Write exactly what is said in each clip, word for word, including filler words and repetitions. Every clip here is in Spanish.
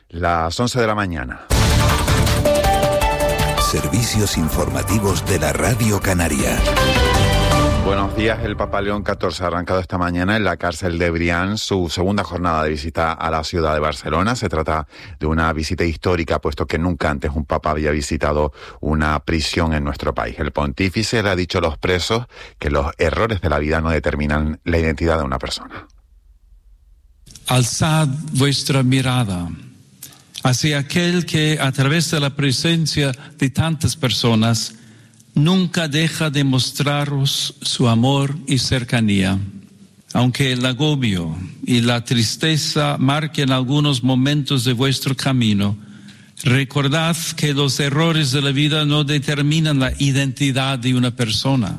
Las once de la mañana. Servicios informativos de la Radio Canaria. Buenos días. El Papa León catorce ha arrancado esta mañana en la cárcel de Brián su segunda jornada de visita a la ciudad de Barcelona. Se trata de una visita histórica, puesto que nunca antes un papa había visitado una prisión en nuestro país. El pontífice le ha dicho a los presos que los errores de la vida no determinan la identidad de una persona. Alzad vuestra mirada hacia aquel que, a través de la presencia de tantas personas, nunca deja de mostraros su amor y cercanía. Aunque el agobio y la tristeza marquen algunos momentos de vuestro camino, recordad que los errores de la vida no determinan la identidad de una persona.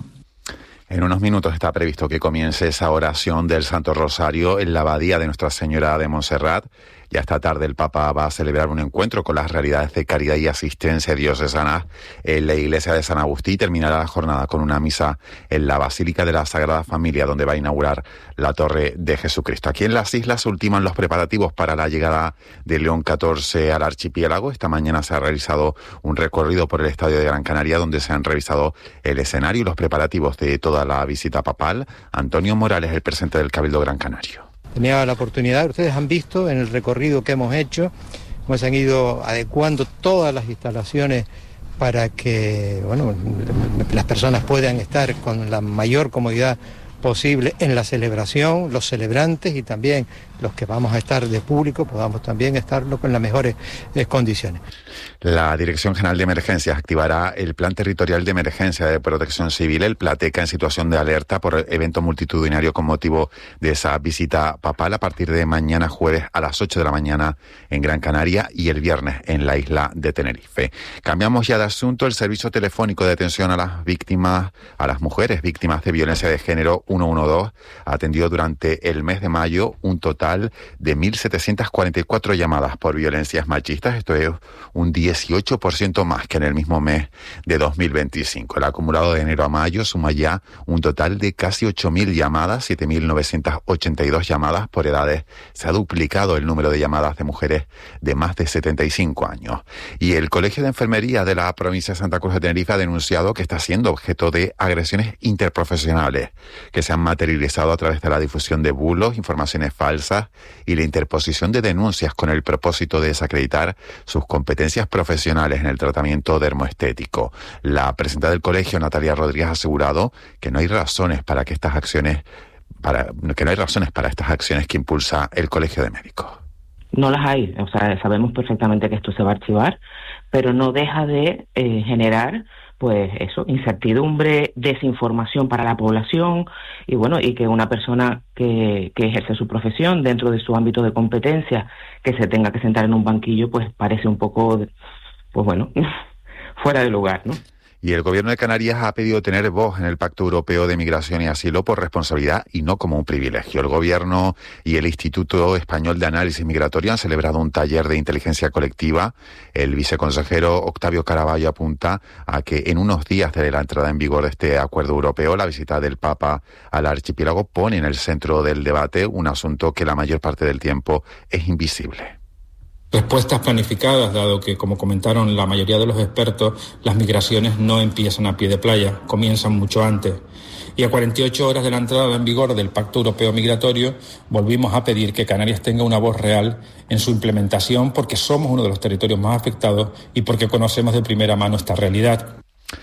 En unos minutos está previsto que comience esa oración del Santo Rosario en la abadía de Nuestra Señora de Montserrat. Ya esta tarde el Papa va a celebrar un encuentro con las realidades de caridad y asistencia diocesanas en la iglesia de San Agustín y terminará la jornada con una misa en la Basílica de la Sagrada Familia, donde va a inaugurar la Torre de Jesucristo. Aquí en las islas se ultiman los preparativos para la llegada de León catorce al archipiélago. Esta mañana se ha realizado un recorrido por el Estadio de Gran Canaria, donde se han revisado el escenario y los preparativos de toda la visita papal. Antonio Morales, el presidente del Cabildo Gran Canario. Tenía la oportunidad, ustedes han visto en el recorrido que hemos hecho, cómo se han ido adecuando todas las instalaciones para que, bueno, las personas puedan estar con la mayor comodidad posible en la celebración, los celebrantes y también los que vamos a estar de público podamos también estarlo con las mejores eh, condiciones. La Dirección General de Emergencias activará el Plan Territorial de Emergencia de Protección Civil, el Plateca, en situación de alerta por evento multitudinario con motivo de esa visita papal a partir de mañana jueves a las ocho de la mañana en Gran Canaria y el viernes en la isla de Tenerife. Cambiamos ya de asunto. El Servicio Telefónico de Atención a las Víctimas, a las mujeres víctimas de violencia de género ciento doce ha atendido durante el mes de mayo un total de mil setecientas cuarenta y cuatro llamadas por violencias machistas. Esto es un dieciocho por ciento más que en el mismo mes de dos mil veinticinco. El acumulado de enero a mayo suma ya un total de casi ocho mil llamadas, siete mil novecientas ochenta y dos llamadas por edades. Se ha duplicado el número de llamadas de mujeres de más de setenta y cinco años. Y el Colegio de Enfermería de la provincia de Santa Cruz de Tenerife ha denunciado que está siendo objeto de agresiones interprofesionales que se han materializado a través de la difusión de bulos, informaciones falsas y la interposición de denuncias con el propósito de desacreditar sus competencias profesionales en el tratamiento dermoestético. La presidenta del colegio, Natalia Rodríguez, ha asegurado que no hay razones para que estas acciones, para que no hay razones para estas acciones que impulsa el Colegio de Médicos. No las hay, o sea, sabemos perfectamente que esto se va a archivar, pero no deja de eh, generar pues eso, incertidumbre, desinformación para la población y bueno, y que una persona que, que ejerce su profesión dentro de su ámbito de competencia, que se tenga que sentar en un banquillo, pues parece un poco, pues bueno, fuera de lugar, ¿no? Y el Gobierno de Canarias ha pedido tener voz en el Pacto Europeo de Migración y Asilo por responsabilidad y no como un privilegio. El Gobierno y el Instituto Español de Análisis Migratorio han celebrado un taller de inteligencia colectiva. El viceconsejero Octavio Caraballo apunta a que en unos días de la entrada en vigor de este acuerdo europeo, la visita del Papa al archipiélago pone en el centro del debate un asunto que la mayor parte del tiempo es invisible. Respuestas planificadas, dado que, como comentaron la mayoría de los expertos, las migraciones no empiezan a pie de playa, comienzan mucho antes. Y a cuarenta y ocho horas de la entrada en vigor del Pacto Europeo Migratorio, volvimos a pedir que Canarias tenga una voz real en su implementación, porque somos uno de los territorios más afectados y porque conocemos de primera mano esta realidad.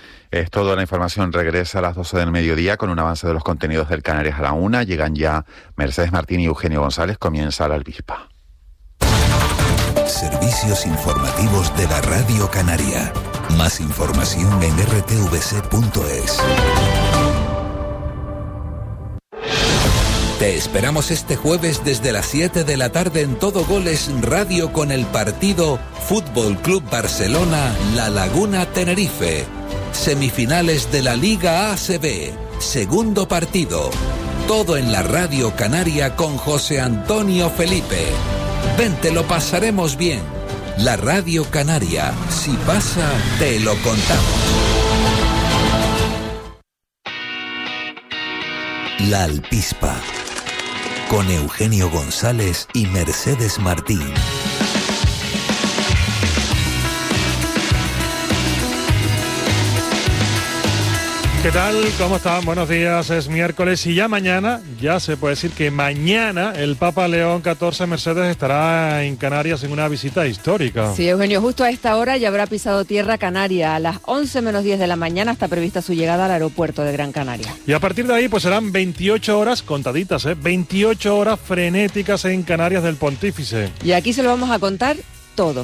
Es todo. La información regresa a las doce del mediodía con un avance de los contenidos del Canarias a la una. Llegan ya Mercedes Martín y Eugenio González. Comienza la Alpispa. Servicios informativos de la Radio Canaria. Más información en r t v c punto es. Te esperamos este jueves desde las siete de la tarde en Todo Goles Radio con el partido Fútbol Club Barcelona La Laguna Tenerife. Semifinales de la Liga A C B. Segundo partido. Todo en la Radio Canaria con José Antonio Felipe. Ven, te lo pasaremos bien. La Radio Canaria, si pasa, te lo contamos. La Alpispa, con Eugenio González y Mercedes Martín. ¿Qué tal? ¿Cómo están? Buenos días, es miércoles y ya mañana, ya se puede decir que mañana el Papa León catorce Mercedes estará en Canarias en una visita histórica. Sí, Eugenio, justo a esta hora ya habrá pisado tierra canaria. A las once menos diez de la mañana está prevista su llegada al aeropuerto de Gran Canaria. Y a partir de ahí pues serán veintiocho horas, contaditas, ¿eh? veintiocho horas frenéticas en Canarias del Pontífice. Y aquí se lo vamos a contar todo.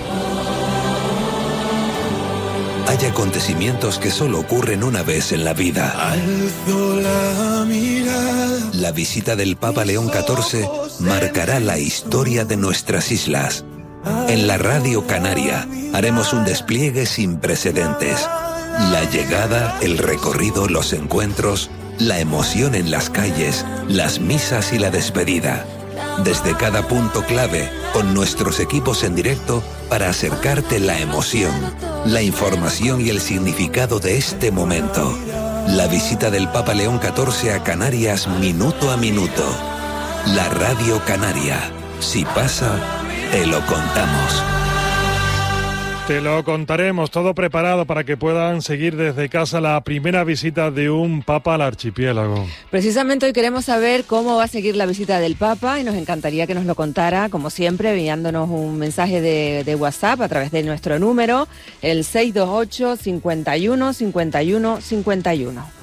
Hay acontecimientos que solo ocurren una vez en la vida. Alzo la mirada. La visita del Papa León catorce marcará la historia de nuestras islas. En la Radio Canaria haremos un despliegue sin precedentes. La llegada, el recorrido, los encuentros, la emoción en las calles, las misas y la despedida. Desde cada punto clave, con nuestros equipos en directo para acercarte la emoción, la información y el significado de este momento. La visita del Papa León catorce a Canarias minuto a minuto. La Radio Canaria. Si pasa, te lo contamos. Te lo contaremos, todo preparado para que puedan seguir desde casa la primera visita de un Papa al archipiélago. Precisamente hoy queremos saber cómo va a seguir la visita del Papa y nos encantaría que nos lo contara, como siempre, enviándonos un mensaje de, de WhatsApp a través de nuestro número, el seis dos ocho, cincuenta y uno, cincuenta y uno, cincuenta y uno.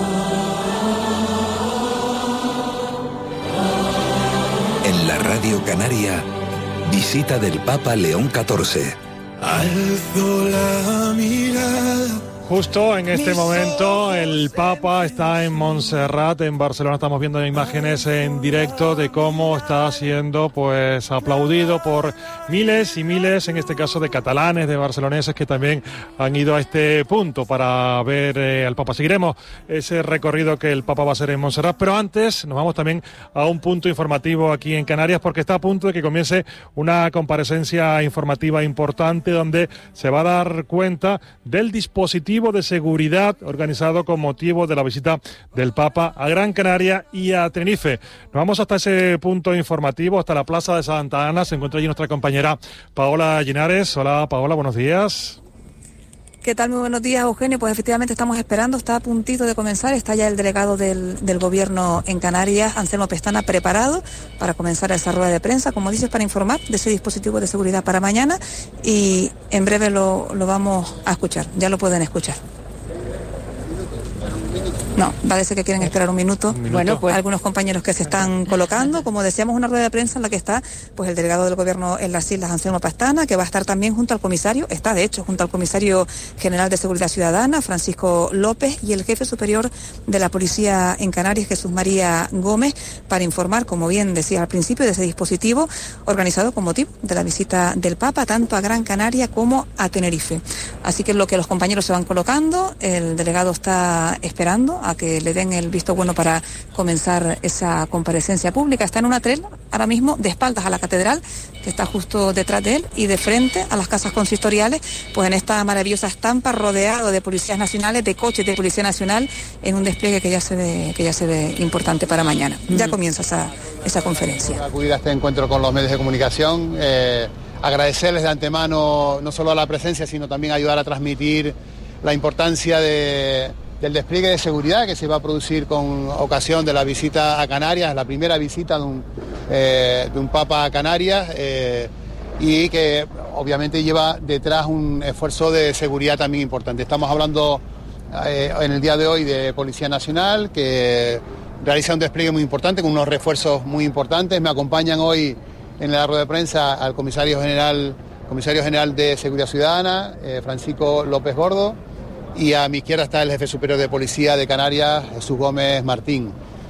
En la Radio Canaria, visita del Papa León catorce. Alzo la mirada. Justo en este momento el Papa está en Montserrat, en Barcelona. Estamos viendo imágenes en directo de cómo está siendo pues aplaudido por miles y miles, en este caso de catalanes, de barceloneses que también han ido a este punto para ver eh, al Papa. Seguiremos ese recorrido que el Papa va a hacer en Montserrat, pero antes nos vamos también a un punto informativo aquí en Canarias, porque está a punto de que comience una comparecencia informativa importante donde se va a dar cuenta del dispositivo de seguridad organizado con motivo de la visita del Papa a Gran Canaria y a Tenerife. Nos vamos hasta ese punto informativo, hasta la Plaza de Santa Ana. Se encuentra allí nuestra compañera Paola Linares. Hola Paola, buenos días. ¿Qué tal? Muy buenos días, Eugenio. Pues efectivamente estamos esperando, está a puntito de comenzar, está ya el delegado del, del Gobierno en Canarias, Anselmo Pestana, preparado para comenzar esa rueda de prensa, como dices, para informar de ese dispositivo de seguridad para mañana, y en breve lo, lo vamos a escuchar, ya lo pueden escuchar. No, parece que quieren esperar un minuto. un minuto. Bueno, pues algunos compañeros que se están colocando, como decíamos, una rueda de prensa en la que está pues el delegado del Gobierno en las Islas, Anselmo Pestana, que va a estar también junto al comisario, está de hecho junto al comisario general de Seguridad Ciudadana, Francisco López, y el jefe superior de la Policía en Canarias, Jesús María Gómez, para informar, como bien decía al principio, de ese dispositivo organizado con motivo de la visita del Papa tanto a Gran Canaria como a Tenerife. Así que es lo que los compañeros se van colocando, el delegado está esperando a que le den el visto bueno para comenzar esa comparecencia pública. Está en una trela ahora mismo de espaldas a la catedral, que está justo detrás de él, y de frente a las casas consistoriales, pues en esta maravillosa estampa, rodeado de policías nacionales, de coches de Policía Nacional, en un despliegue que ya se ve, que ya se ve importante para mañana. Mm. Ya comienza esa, esa conferencia. Acudir a este encuentro con los medios de comunicación, eh, agradecerles de antemano no solo a la presencia, sino también ayudar a transmitir la importancia de del despliegue de seguridad que se va a producir con ocasión de la visita a Canarias, la primera visita de un, eh, de un Papa a Canarias, eh, y que obviamente lleva detrás un esfuerzo de seguridad también importante. Estamos hablando eh, en el día de hoy de Policía Nacional, que realiza un despliegue muy importante con unos refuerzos muy importantes. Me acompañan hoy en la rueda de prensa al comisario general, comisario general de Seguridad Ciudadana, eh, Francisco López Gordo, y a mi izquierda está el jefe superior de Policía de Canarias, Jesús Gómez Martín.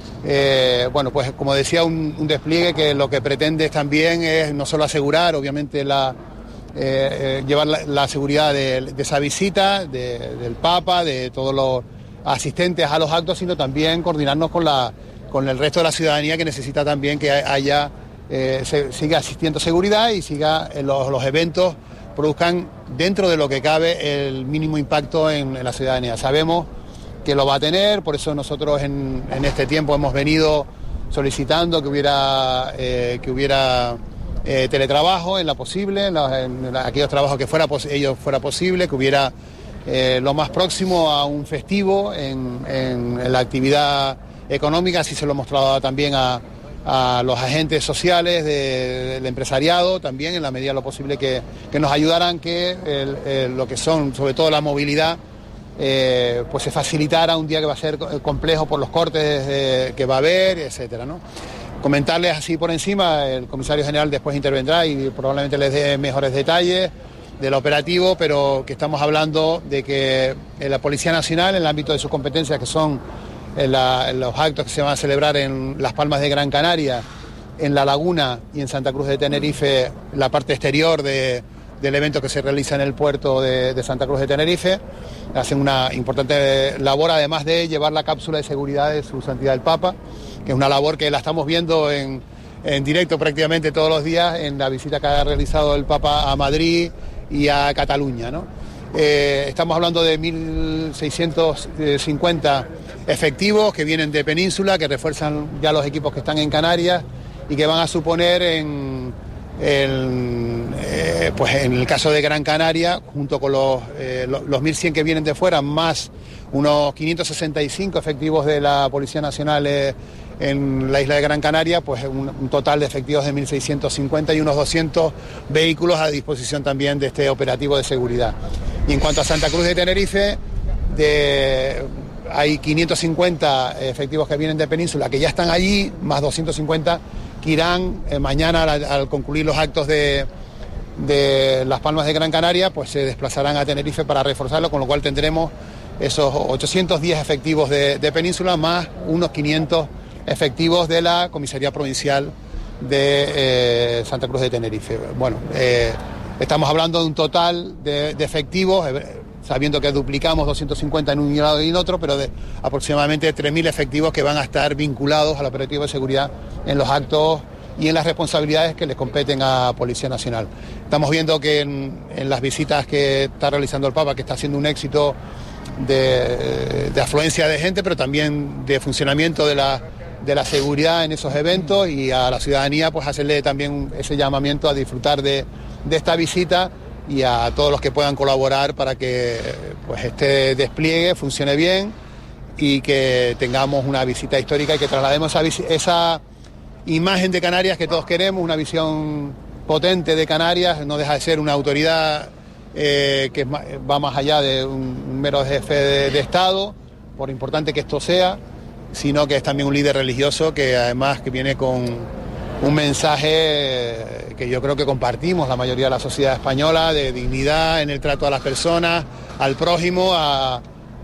Eh, bueno, pues como decía, un, un despliegue que lo que pretende también es no solo asegurar, obviamente, la, eh, eh, llevar la, la seguridad de, de esa visita, de, del Papa, de todos los asistentes a los actos, sino también coordinarnos con, la, con el resto de la ciudadanía, que necesita también que haya, eh, se, siga asistiendo seguridad y siga en los, los eventos produzcan dentro de lo que cabe el mínimo impacto en, en la ciudadanía. Sabemos que lo va a tener, por eso nosotros en, en este tiempo hemos venido solicitando que hubiera, eh, que hubiera eh, teletrabajo en la posible, en, la, en la, aquellos trabajos que fuera ello fuera posible, que hubiera eh, lo más próximo a un festivo en, en, en la actividad económica. Así se lo hemos trasladado también a, a los agentes sociales de, del empresariado, también en la medida de lo posible que, que nos ayudaran, que el, el, lo que son sobre todo la movilidad eh, pues se facilitara un día que va a ser complejo por los cortes eh, que va a haber, etcétera, ¿no? Comentarles así por encima, el comisario general después intervendrá y probablemente les dé mejores detalles del operativo, pero que estamos hablando de que la Policía Nacional, en el ámbito de sus competencias, que son en, la, en los actos que se van a celebrar en Las Palmas de Gran Canaria, en La Laguna y en Santa Cruz de Tenerife, la parte exterior de, del evento que se realiza en el puerto de, de Santa Cruz de Tenerife, hacen una importante labor, además de llevar la cápsula de seguridad de Su Santidad el Papa, que es una labor que la estamos viendo en, en directo prácticamente todos los días en la visita que ha realizado el Papa a Madrid y a Cataluña, ¿no? Eh, estamos hablando de mil seiscientos cincuenta efectivos que vienen de Península, que refuerzan ya los equipos que están en Canarias y que van a suponer en, en, eh, pues en el caso de Gran Canaria, junto con los, eh, los, los mil cien que vienen de fuera, más unos quinientos sesenta y cinco efectivos de la Policía Nacional eh, en la isla de Gran Canaria, pues un, un total de efectivos de mil seiscientos cincuenta y unos doscientos vehículos a disposición también de este operativo de seguridad. Y en cuanto a Santa Cruz de Tenerife, de, hay quinientos cincuenta efectivos que vienen de Península, que ya están allí, más doscientos cincuenta que irán eh, mañana al, al concluir los actos de, de Las Palmas de Gran Canaria, pues se desplazarán a Tenerife para reforzarlo, con lo cual tendremos esos ochocientos diez efectivos de, de Península, más unos quinientos efectivos de la Comisaría Provincial de eh, Santa Cruz de Tenerife. Bueno, eh, estamos hablando de un total de, de efectivos, eh, sabiendo que duplicamos doscientos cincuenta en un lado y en otro, pero de aproximadamente tres mil efectivos que van a estar vinculados al operativo de seguridad en los actos y en las responsabilidades que les competen a Policía Nacional. Estamos viendo que en, en las visitas que está realizando el Papa, que está haciendo un éxito de, de afluencia de gente, pero también de funcionamiento de la de la seguridad en esos eventos, y a la ciudadanía pues hacerle también ese llamamiento a disfrutar de, de esta visita, y a todos los que puedan colaborar para que pues este despliegue funcione bien y que tengamos una visita histórica y que traslademos esa, esa imagen de Canarias que todos queremos, una visión potente de Canarias. No deja de ser una autoridad eh, que va más allá de un mero jefe de, de Estado, por importante que esto sea, sino que es también un líder religioso que además que viene con un mensaje que yo creo que compartimos la mayoría de la sociedad española, de dignidad en el trato a las personas, al prójimo, a,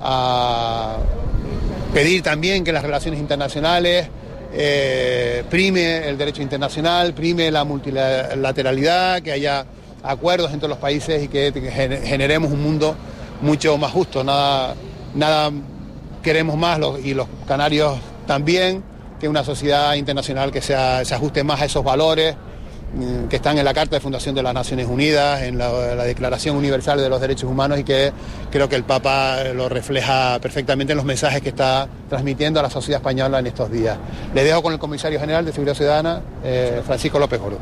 a pedir también que las relaciones internacionales eh, prime el derecho internacional, prime la multilateralidad, que haya acuerdos entre los países y que generemos un mundo mucho más justo. Nada, nada queremos más, los, y los canarios también, que una sociedad internacional que sea, se ajuste más a esos valores que están en la Carta de Fundación de las Naciones Unidas, en la, la Declaración Universal de los Derechos Humanos, y que creo que el Papa lo refleja perfectamente en los mensajes que está transmitiendo a la sociedad española en estos días. Le dejo con el Comisario General de Seguridad Ciudadana, eh, Francisco López Gordo.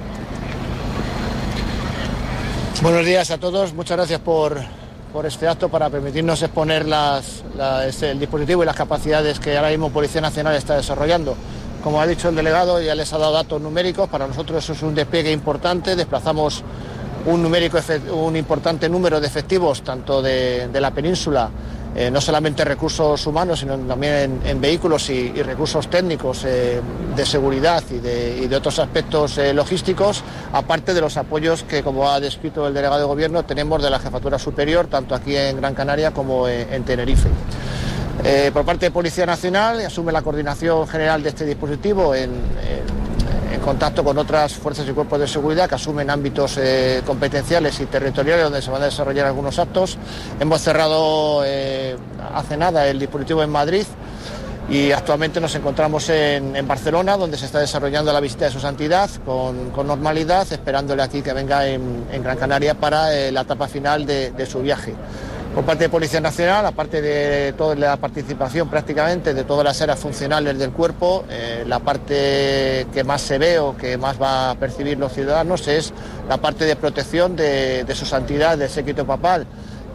Buenos días a todos, muchas gracias por, por este acto, para permitirnos exponer las, la, este, el dispositivo y las capacidades que ahora mismo Policía Nacional está desarrollando. Como ha dicho el delegado, ya les ha dado datos numéricos. Para nosotros eso es un despliegue importante. Desplazamos un, numérico, un importante número de efectivos, tanto de, de la península, eh, no solamente recursos humanos, sino también en, en vehículos y, y recursos técnicos eh, de seguridad y de, y de otros aspectos eh, logísticos, aparte de los apoyos que, como ha descrito el delegado de Gobierno, tenemos de la Jefatura Superior, tanto aquí en Gran Canaria como en, en Tenerife. Eh, por parte de Policía Nacional, asume la coordinación general de este dispositivo en, en, en contacto con otras fuerzas y cuerpos de seguridad que asumen ámbitos eh, competenciales y territoriales donde se van a desarrollar algunos actos. Hemos cerrado eh, hace nada el dispositivo en Madrid y actualmente nos encontramos en, en Barcelona, donde se está desarrollando la visita de Su Santidad con, con normalidad, esperándole aquí que venga en, en Gran Canaria para eh, la etapa final de, de su viaje. Por parte de Policía Nacional, aparte de toda la participación prácticamente de todas las áreas funcionales del cuerpo, eh, la parte que más se ve o que más va a percibir los ciudadanos es la parte de protección de, de Su Santidad, del séquito papal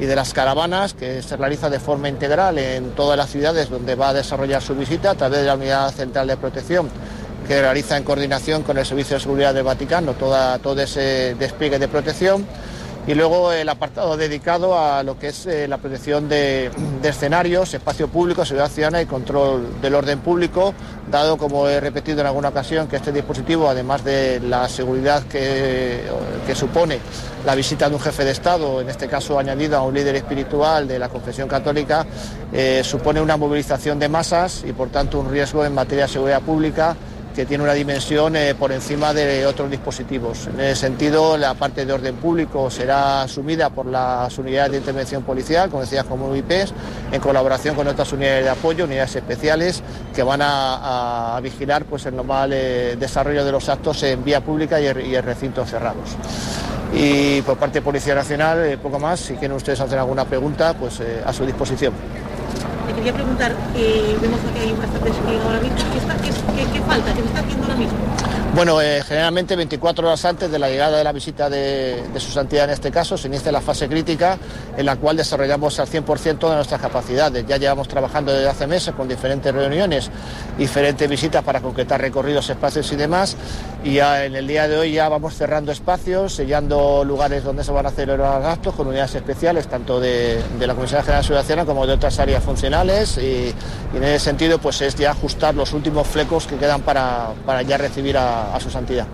y de las caravanas, que se realiza de forma integral en todas las ciudades donde va a desarrollar su visita a través de la Unidad Central de Protección, que realiza en coordinación con el Servicio de Seguridad del Vaticano toda, todo ese despliegue de protección. Y luego el apartado dedicado a lo que es eh, la protección de, de escenarios, espacio público, seguridad ciudadana y control del orden público, dado, como he repetido en alguna ocasión, que este dispositivo, además de la seguridad que, que supone la visita de un jefe de Estado, en este caso añadido a un líder espiritual de la confesión católica, eh, supone una movilización de masas y por tanto un riesgo en materia de seguridad pública que tiene una dimensión eh, por encima de otros dispositivos. En ese sentido, la parte de orden público será asumida por las unidades de intervención policial, como decía, como U I Ps, en colaboración con otras unidades de apoyo, unidades especiales, que van a, a vigilar pues, el normal eh, desarrollo de los actos en vía pública y, y en recintos cerrados. Y por parte de Policía Nacional, eh, poco más. Si quieren ustedes hacer alguna pregunta, pues eh, a su disposición. Te quería preguntar, eh, vemos que hay bastante despliegue ahora mismo, ¿qué, está, qué, qué, ¿qué falta? ¿Qué se está haciendo ahora mismo? Bueno, eh, generalmente veinticuatro horas antes de la llegada de la visita de, de su santidad, en este caso, se inicia la fase crítica en la cual desarrollamos al cien por ciento de nuestras capacidades. Ya llevamos trabajando desde hace meses con diferentes reuniones, diferentes visitas para concretar recorridos, espacios y demás, y ya en el día de hoy ya vamos cerrando espacios, sellando lugares donde se van a hacer los actos con unidades especiales, tanto de, de la Comisión General de Seguridad Ciudadana como de otras áreas funcionales, y, y en ese sentido pues es ya ajustar los últimos flecos que quedan para, para ya recibir a a su santidad.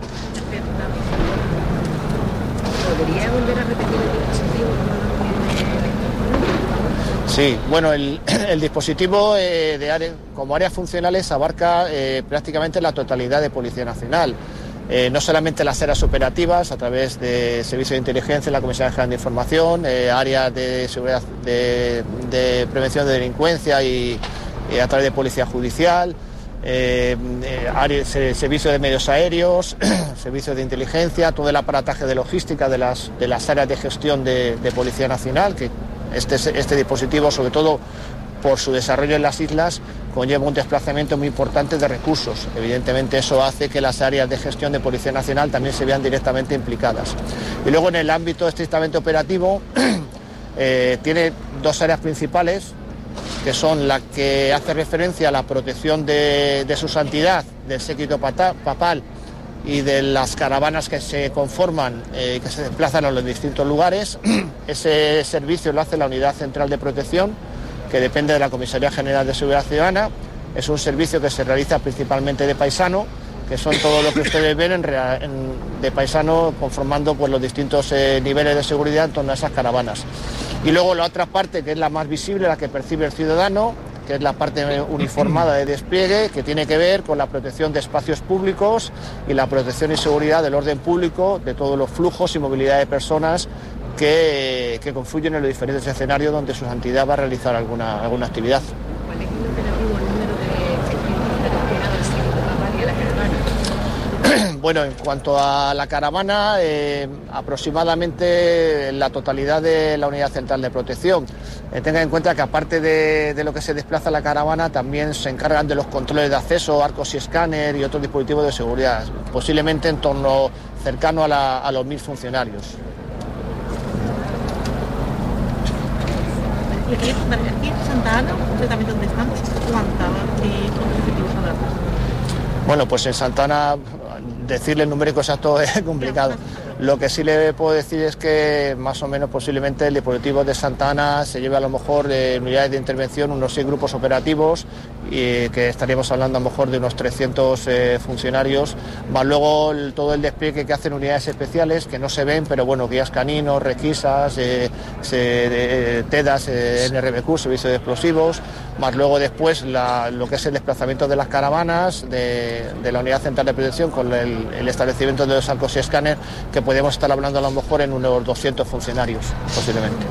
¿Podría volver a repetir el dispositivo? Sí, bueno, el, el dispositivo eh, de área, como áreas funcionales abarca eh, prácticamente la totalidad de Policía Nacional. Eh, no solamente las áreas operativas a través de Servicio de Inteligencia, la Comisión General de Información, eh, áreas de seguridad, de, de prevención de delincuencia y, y a través de Policía Judicial, Eh, eh, servicio de medios aéreos, servicios de inteligencia, todo el aparataje de logística de las, de las áreas de gestión de, de Policía Nacional, que este, este dispositivo, sobre todo por su desarrollo en las islas, conlleva un desplazamiento muy importante de recursos. Evidentemente eso hace que las áreas de gestión de Policía Nacional también se vean directamente implicadas. Y luego en el ámbito estrictamente operativo eh, tiene dos áreas principales, que son la que hace referencia a la protección de, de su santidad, del séquito papal y de las caravanas que se conforman, eh, que se desplazan a los distintos lugares. Ese servicio lo hace la Unidad Central de Protección, que depende de la Comisaría General de Seguridad Ciudadana. Es un servicio que se realiza principalmente de paisano, que son todo lo que ustedes ven en, en, de paisano, conformando pues, los distintos eh, niveles de seguridad en torno a esas caravanas. Y luego la otra parte, que es la más visible, la que percibe el ciudadano, que es la parte uniformada de despliegue, que tiene que ver con la protección de espacios públicos y la protección y seguridad del orden público, de todos los flujos y movilidad de personas que, que confluyen en los diferentes escenarios donde su santidad va a realizar alguna, alguna actividad. ¿Cuál es el operativo, el número de efectivos destinados al séquito papal y a la caravana? Bueno, en cuanto a la caravana, eh, aproximadamente la totalidad de la Unidad Central de Protección. Eh, tengan en cuenta que aparte de, de lo que se desplaza la caravana, también se encargan de los controles de acceso, arcos y escáner y otros dispositivos de seguridad, posiblemente en torno cercano a, la, a los mil funcionarios. ¿Y aquí, aquí en Santa Ana, concretamente donde estamos, cuántos efectivos habrá? Bueno, pues en Santa Ana decirle el numérico exacto es complicado. Lo que sí le puedo decir es que más o menos posiblemente el dispositivo de Santa Ana se lleve a lo mejor de unidades de intervención unos seis grupos operativos y que estaríamos hablando a lo mejor de unos trescientos eh, funcionarios, más luego el, todo el despliegue que hacen unidades especiales que no se ven, pero bueno, guías caninos, requisas, eh, se, eh, TEDAS, eh, N R B Q, servicio de explosivos, más luego después la, lo que es el desplazamiento de las caravanas de, de la Unidad Central de Protección con el, el establecimiento de los arcos y escáner, que podemos estar hablando a lo mejor en unos doscientos funcionarios, posiblemente.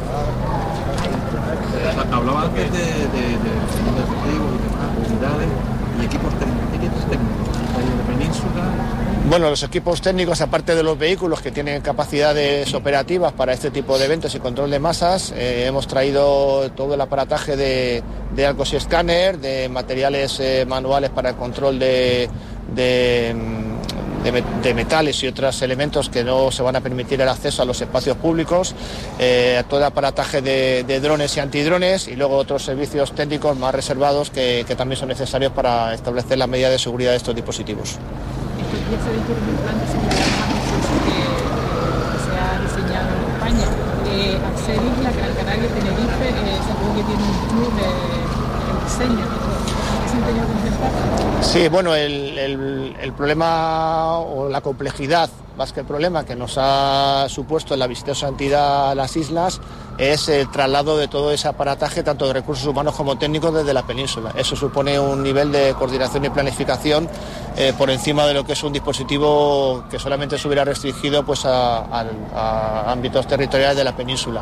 Hablaba antes de, de, de efectivos y demás, unidades y equipos técnicos. ¿Equipos técnicos? ¿De Península? Bueno, los equipos técnicos, aparte de los vehículos que tienen capacidades operativas para este tipo de eventos y control de masas, eh, hemos traído todo el aparataje de, de arcos y escáner, de materiales eh, manuales para el control de, de, de, de metales y otros elementos que no se van a permitir el acceso a los espacios públicos, eh, todo el aparataje de, de drones y antidrones y luego otros servicios técnicos más reservados que, que también son necesarios para establecer las medidas de seguridad de estos dispositivos. Ya sabéis que es un plan de seguridad más ambicioso que, que se ha diseñado en España. Eh, al ser isla, Gran Canaria y Tenerife, eh, supongo que tiene un club de, de diseño. ¿Qué se han tenido que enfrentar? Sí, bueno, el, el, el problema o la complejidad, más que el problema que nos ha supuesto en la visita de santidad a las islas es el traslado de todo ese aparataje, tanto de recursos humanos como técnicos, desde la península. Eso supone un nivel de coordinación y planificación eh, por encima de lo que es un dispositivo que solamente se hubiera restringido pues, a, a, a ámbitos territoriales de la península.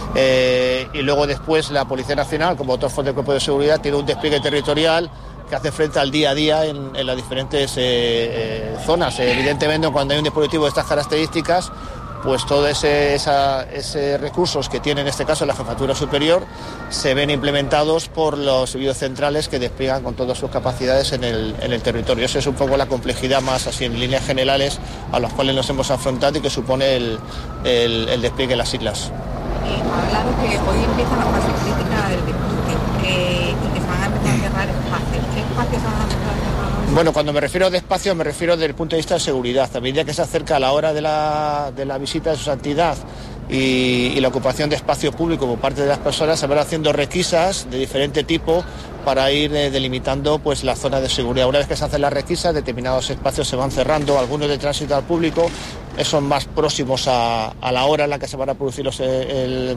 Eh, y luego después la Policía Nacional, como otros fondos de cuerpo de seguridad, tiene un despliegue territorial que hace frente al día a día en, en las diferentes eh, eh, zonas. Evidentemente, cuando hay un dispositivo de estas características, pues todos ese, esa, ese recursos que tiene en este caso la Jefatura Superior se ven implementados por los servicios centrales que despliegan con todas sus capacidades en el, en el territorio. Esa es un poco la complejidad más así en líneas generales a las cuales nos hemos afrontado y que supone el, el, el despliegue en las islas. Eh, ha hablado que hoy empieza la fase crítica del despliegue eh, y que se van a empezar a cerrar espacios. ¿Qué espacios van a empezar a cerrar? Bueno, cuando me refiero de espacio, me refiero desde el punto de vista de seguridad. A medida que se acerca la hora de la, de la visita de su santidad y, y la ocupación de espacio público por parte de las personas, se van haciendo requisas de diferente tipo para ir eh, delimitando pues, la zona de seguridad. Una vez que se hacen las requisas, determinados espacios se van cerrando, algunos de tránsito al público, esos más próximos a, a la hora en la que se van a producir los, el,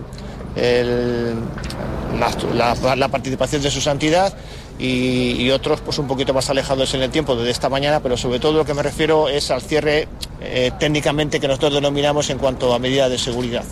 el, la, la, la participación de su santidad. Y, y otros pues un poquito más alejados en el tiempo desde esta mañana, pero sobre todo lo que me refiero es al cierre eh, técnicamente que nosotros denominamos en cuanto a medidas de seguridad.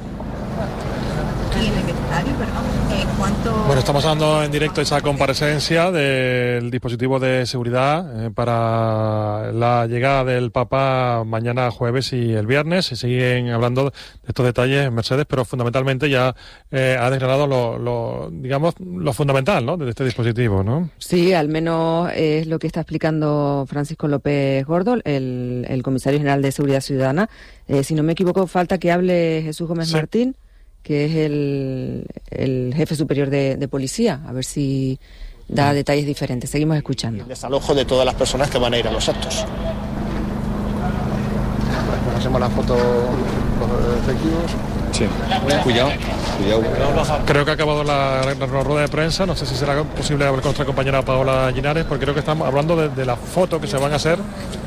Bueno, estamos dando en directo esa comparecencia del dispositivo de seguridad eh, para la llegada del Papa mañana jueves y el viernes. Se siguen hablando de estos detalles, Mercedes, pero fundamentalmente ya eh, ha desgranado lo, lo, digamos, lo fundamental, ¿no?, de este dispositivo, ¿no? Sí, al menos es lo que está explicando Francisco López Gordo, el, el comisario general de Seguridad Ciudadana. Eh, si no me equivoco, falta que hable Jesús Gómez sí. Martín, que es el, el jefe superior de, de policía, a ver si da detalles diferentes. Seguimos escuchando. El desalojo de todas las personas que van a ir a los actos. Bueno, hacemos la foto con los efectivos. Sí, cuidado, cuidado. Creo que ha acabado la, la, la rueda de prensa. No sé si será posible hablar con nuestra compañera Paola Linares, porque creo que estamos hablando de, de las fotos que se van a hacer.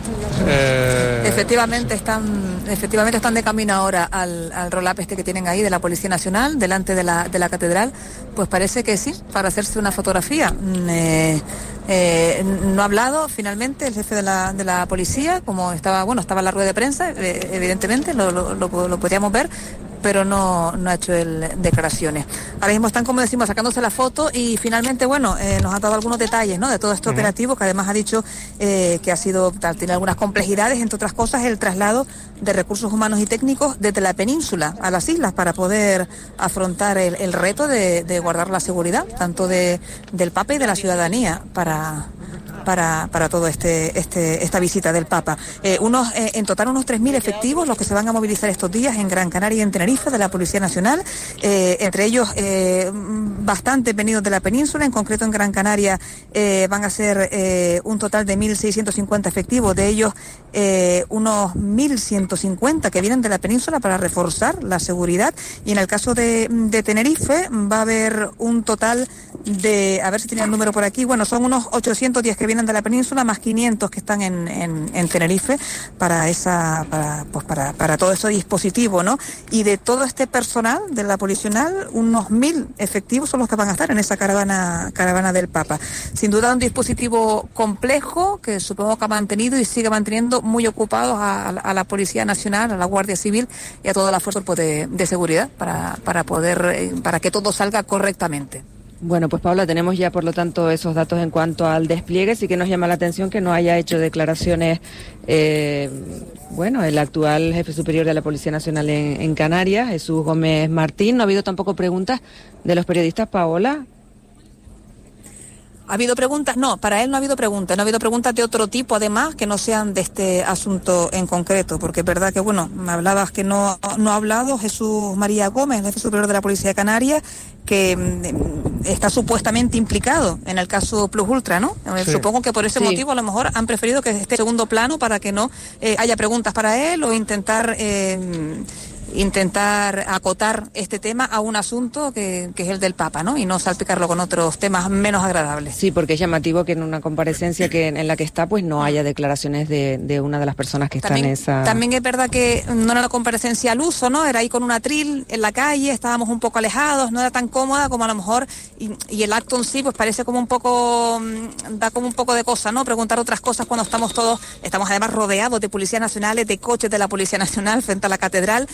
Eh... Efectivamente están, efectivamente están de camino ahora al, al roll-up este que tienen ahí de la Policía Nacional delante de la, de la catedral. Pues parece que sí, para hacerse una fotografía. Eh, eh, no ha hablado finalmente el jefe de la, de la policía, como estaba, bueno, estaba en la rueda de prensa, eh, evidentemente lo, lo, lo, lo podíamos ver, pero no, no ha hecho el, declaraciones. Ahora mismo están, como decimos, sacándose la foto y finalmente, bueno, eh, nos ha dado algunos detalles, ¿no?, de todo este uh-huh. operativo, que además ha dicho eh, que ha sido, tal, tiene algunas complejidades, entre otras cosas, el traslado de recursos humanos y técnicos desde la península a las islas para poder afrontar el, el reto de, de guardar la seguridad, tanto de, del Papa y de la ciudadanía, para... para, para todo este, este esta visita del Papa. Eh, unos eh, en total unos tres mil efectivos los que se van a movilizar estos días en Gran Canaria y en Tenerife de la Policía Nacional, eh, entre ellos eh, bastante venidos de la península, en concreto en Gran Canaria eh, van a ser eh, un total de mil seiscientos cincuenta efectivos, de ellos eh, unos mil ciento cincuenta que vienen de la península para reforzar la seguridad, y en el caso de, de Tenerife va a haber un total de, a ver si tenía el número por aquí, bueno, son unos ochocientos diez que vienen de la península, más quinientos que están en, en, en Tenerife para esa para, pues para, para todo ese dispositivo, ¿no? Y de todo este personal de la Policía Nacional, unos mil efectivos son los que van a estar en esa caravana caravana del Papa. Sin duda un dispositivo complejo que supongo que ha mantenido y sigue manteniendo muy ocupados a, a la Policía Nacional, a la Guardia Civil y a todas las fuerzas de, de seguridad para, para poder para que todo salga correctamente. Bueno, pues Paula, tenemos ya por lo tanto esos datos en cuanto al despliegue. Sí que nos llama la atención que no haya hecho declaraciones, eh, bueno, el actual jefe superior de la Policía Nacional en, en Canarias, Jesús Gómez Martín. No ha habido tampoco preguntas de los periodistas, Paola. ¿Ha habido preguntas? No, para él no ha habido preguntas. No ha habido preguntas de otro tipo, además, que no sean de este asunto en concreto. Porque es verdad que, bueno, me hablabas que no, no ha hablado Jesús María Gómez, jefe superior de la Policía de Canarias, que mm, está supuestamente implicado en el caso Plus Ultra, ¿no? Sí. Supongo que por ese sí. motivo a lo mejor han preferido que esté en segundo plano para que no eh, haya preguntas para él o intentar... Eh, intentar acotar este tema a un asunto que, que es el del Papa, ¿no? Y no salpicarlo con otros temas menos agradables. Sí, porque es llamativo que en una comparecencia que en la que está, pues no haya declaraciones de, de una de las personas que también, está en esa... También es verdad que no era una comparecencia al uso, ¿no? Era ahí con un atril en la calle, estábamos un poco alejados, no era tan cómoda como a lo mejor, y, y el acto en sí, pues parece como un poco, da como un poco de cosa, ¿no? Preguntar otras cosas cuando estamos todos, estamos además rodeados de policías nacionales, de coches de la Policía Nacional frente a la catedral.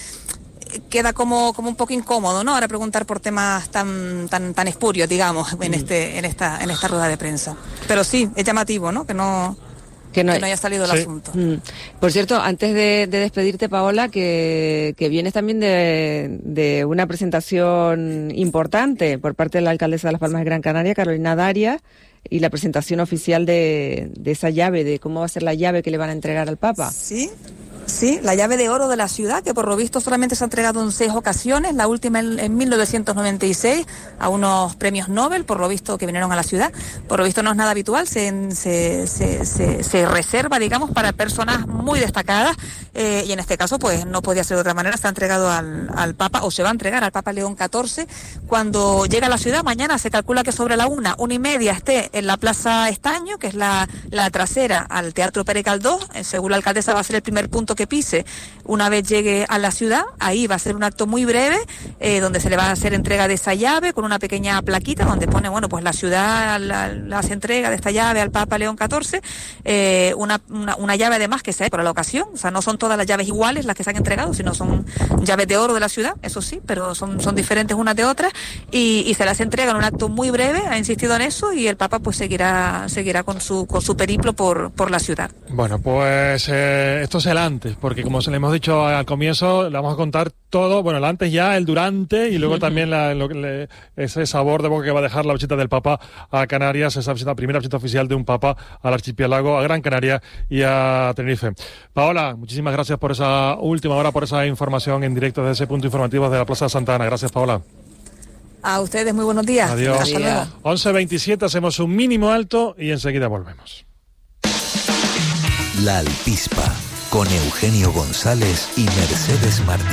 Queda como, como un poco incómodo, ¿no? Ahora preguntar por temas tan tan tan espurios, digamos, en este en esta en esta rueda de prensa. Pero sí, es llamativo, ¿no? Que no que no, que no haya salido el sí. asunto. Mm. Por cierto, antes de, de despedirte, Paola, que, que vienes también de, de una presentación importante por parte de la alcaldesa de Las Palmas de Gran Canaria, Carolina Darias, y la presentación oficial de, de esa llave, de cómo va a ser la llave que le van a entregar al Papa. Sí. Sí, la llave de oro de la ciudad, que por lo visto solamente se ha entregado en seis ocasiones, la última en, en mil novecientos noventa y seis, a unos premios Nobel, por lo visto, que vinieron a la ciudad. Por lo visto no es nada habitual, se, se, se, se, se reserva, digamos, para personas muy destacadas, eh, y en este caso, pues no podía ser de otra manera, se ha entregado al, al Papa, o se va a entregar al Papa León catorce, cuando llega a la ciudad. Mañana se calcula que sobre la una, una y media esté en la Plaza Estaño, que es la, la trasera al Teatro Pere Caldós. Según la alcaldesa va a ser el primer punto que pise una vez llegue a la ciudad. Ahí va a ser un acto muy breve, eh, donde se le va a hacer entrega de esa llave con una pequeña plaquita donde pone, bueno, pues la ciudad la, la hace entrega de esta llave al Papa León catorce, eh, una, una, una llave además que se hace por la ocasión, o sea, no son todas las llaves iguales las que se han entregado, sino son llaves de oro de la ciudad, eso sí, pero son, son diferentes unas de otras, y, y se las entrega en un acto muy breve, ha insistido en eso, y el Papa pues seguirá seguirá con su con su periplo por, por la ciudad. Bueno, pues eh, esto es el antes, porque como se le hemos dicho al comienzo, le vamos a contar todo, bueno, el antes ya, el durante, y luego también la, lo, le, ese sabor de boca que va a dejar la visita del Papa a Canarias, esa visita, primera visita oficial de un Papa al archipiélago, a Gran Canaria y a Tenerife. Paola, muchísimas gracias por esa última hora, por esa información en directo desde ese punto informativo de la Plaza de Santa Ana. Gracias, Paola. A ustedes, muy buenos días. Adiós. Hasta luego. once veintisiete, hacemos un mínimo alto y enseguida volvemos. La Alpispa, con Eugenio González y Mercedes Martín.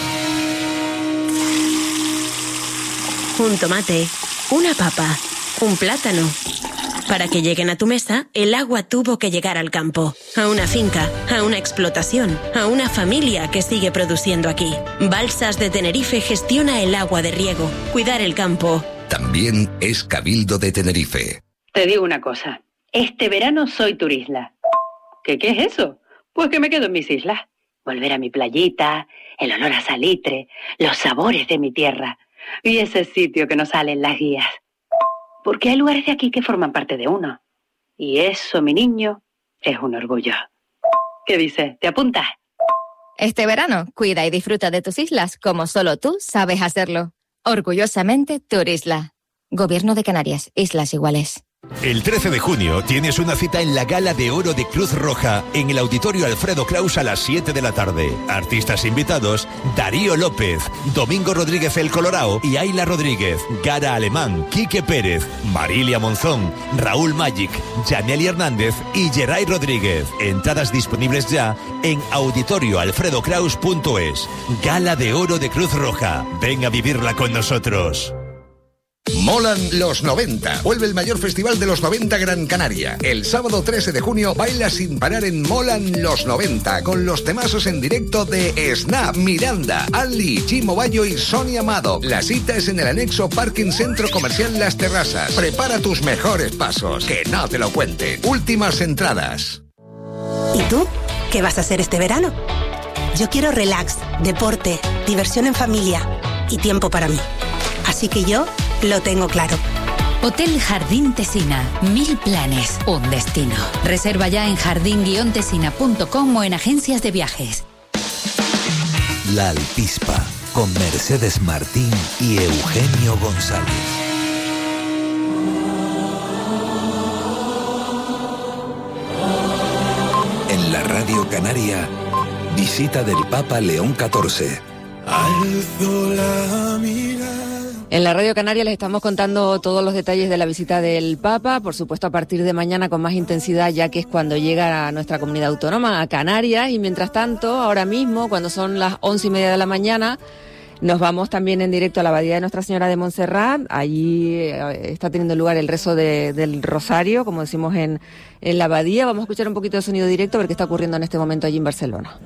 Un tomate, una papa, un plátano. Para que lleguen a tu mesa, el agua tuvo que llegar al campo, a una finca, a una explotación, a una familia que sigue produciendo aquí. Balsas de Tenerife gestiona el agua de riego. Cuidar el campo. También es Cabildo de Tenerife. Te digo una cosa, este verano soy turisla. ¿Qué, qué es eso? Pues que me quedo en mis islas. Volver a mi playita, el olor a salitre, los sabores de mi tierra y ese sitio que nos sale en las guías. Porque hay lugares de aquí que forman parte de uno. Y eso, mi niño, es un orgullo. ¿Qué dices? ¿Te apuntas? Este verano, cuida y disfruta de tus islas como solo tú sabes hacerlo. Orgullosamente, Turisla. Gobierno de Canarias, Islas Iguales. El trece de junio tienes una cita en la Gala de Oro de Cruz Roja en el Auditorio Alfredo Kraus a las siete de la tarde. Artistas invitados: Darío López, Domingo Rodríguez el Colorao y Ayla Rodríguez, Gara Alemán, Quique Pérez, Marilia Monzón, Raúl Magic, Janely Hernández y Geray Rodríguez. Entradas disponibles ya en auditorio alfredo kraus punto es. Gala de Oro de Cruz Roja. Ven a vivirla con nosotros. Molan los noventa. Vuelve el mayor festival de los noventa Gran Canaria. El sábado trece de junio baila sin parar en Molan los noventa con los temazos en directo de Snap, Miranda, Ali, Chimo Bayo y Sonia Amado. La cita es en el anexo Parking Centro Comercial Las Terrazas. Prepara tus mejores pasos, que no te lo cuenten. Últimas entradas. ¿Y tú? ¿Qué vas a hacer este verano? Yo quiero relax, deporte, diversión en familia y tiempo para mí. Así que yo lo tengo claro. Hotel Jardín Tesina. Mil planes, un destino. Reserva ya en jardín guion tesina punto com o en agencias de viajes. La Alpispa, con Mercedes Martín y Eugenio González. Radio Canaria, visita del Papa León catorce. Alzo la mirada. En la Radio Canaria les estamos contando todos los detalles de la visita del Papa, por supuesto a partir de mañana con más intensidad, ya que es cuando llega a nuestra comunidad autónoma, a Canarias, y mientras tanto, ahora mismo, cuando son las once y media de la mañana, nos vamos también en directo a la Abadía de Nuestra Señora de Montserrat. Allí está teniendo lugar el rezo de, del Rosario, como decimos en, en la Abadía. Vamos a escuchar un poquito de sonido directo, a ver qué está ocurriendo en este momento allí en Barcelona.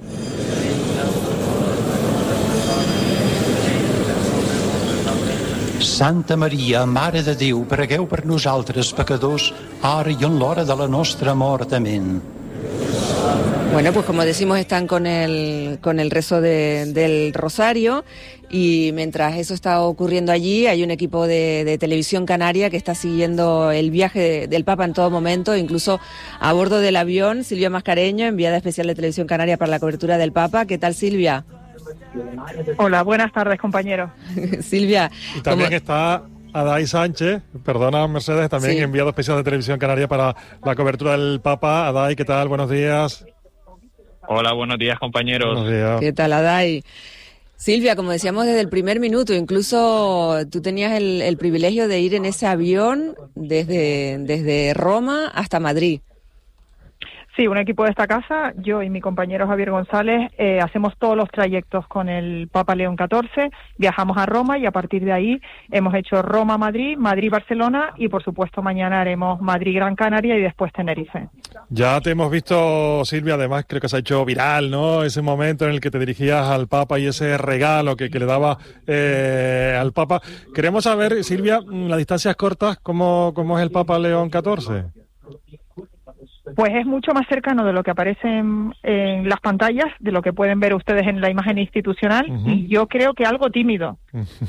Santa Maria, Mare de Déu, pregueu per nosaltres pecadors, ara i en l'hora de la nostra mort. Amén. Bueno, pues como decimos, están con el con el rezo de, del Rosario, y mientras eso está ocurriendo allí, hay un equipo de, de Televisión Canaria que está siguiendo el viaje de, del Papa en todo momento, incluso a bordo del avión. Silvia Mascareño, enviada especial de Televisión Canaria para la cobertura del Papa. ¿Qué tal, Silvia? Hola, buenas tardes, compañeros. Silvia. Y también ¿cómo? está Aday Sánchez, perdona Mercedes, también Sí. enviado especial de Televisión Canaria para la cobertura del Papa. Aday, ¿qué tal? Buenos días. Hola, buenos días, compañeros. Buenos días. ¿Qué tal, Aday? Silvia, como decíamos desde el primer minuto, incluso tú tenías el, el privilegio de ir en ese avión desde, desde Roma hasta Madrid. Sí, un equipo de esta casa, yo y mi compañero Javier González, eh, hacemos todos los trayectos con el Papa León catorce, viajamos a Roma y a partir de ahí hemos hecho Roma-Madrid, Madrid-Barcelona y por supuesto mañana haremos Madrid-Gran Canaria y después Tenerife. Ya te hemos visto, Silvia, además creo que se ha hecho viral, ¿no? Ese momento en el que te dirigías al Papa y ese regalo que, que le daba eh, al Papa. Queremos saber, Silvia, las distancias cortas, ¿cómo, cómo es el Papa León catorce? Pues es mucho más cercano de lo que aparece en, en las pantallas, de lo que pueden ver ustedes en la imagen institucional, uh-huh. y yo creo que algo tímido.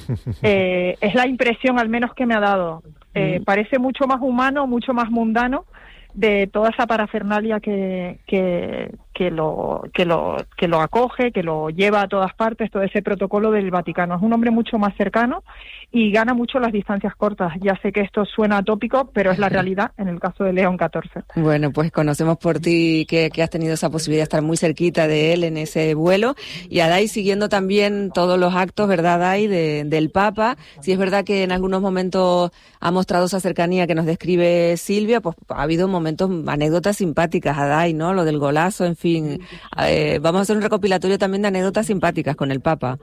eh, es la impresión al menos que me ha dado. Eh, uh-huh. Parece mucho más humano, mucho más mundano de toda esa parafernalia que, que, que, lo, que, lo, que lo acoge, que lo lleva a todas partes, todo ese protocolo del Vaticano. Es un hombre mucho más cercano y gana mucho las distancias cortas. Ya sé que esto suena atópico, pero es la realidad en el caso de León catorce. Bueno, pues conocemos por ti que, que has tenido esa posibilidad de estar muy cerquita de él en ese vuelo. Y Aday siguiendo también todos los actos, ¿verdad, Aday, de, del Papa? Si es verdad que en algunos momentos ha mostrado esa cercanía que nos describe Silvia, pues ha habido momentos, anécdotas simpáticas, Aday, ¿no? Lo del golazo, en fin. Eh, vamos a hacer un recopilatorio también de anécdotas simpáticas con el Papa.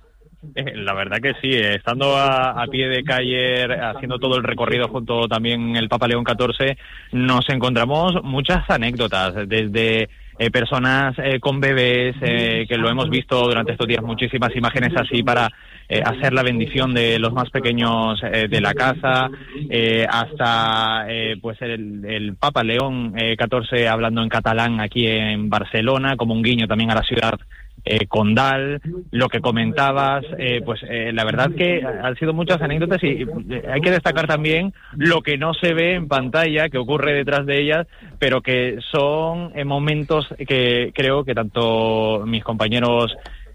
La verdad que sí, estando a, a pie de calle, haciendo todo el recorrido junto también el Papa León catorce, nos encontramos muchas anécdotas, desde eh, personas eh, con bebés, eh, que lo hemos visto durante estos días, muchísimas imágenes así para eh, hacer la bendición de los más pequeños eh, de la casa, eh, hasta eh, pues el, el Papa León eh, catorce hablando en catalán aquí en Barcelona, como un guiño también a la ciudad Eh, Condal, lo que comentabas, eh, pues eh, la verdad que han sido muchas anécdotas y eh, hay que destacar también lo que no se ve en pantalla, que ocurre detrás de ellas, pero que son eh, momentos que creo que tanto mis compañeros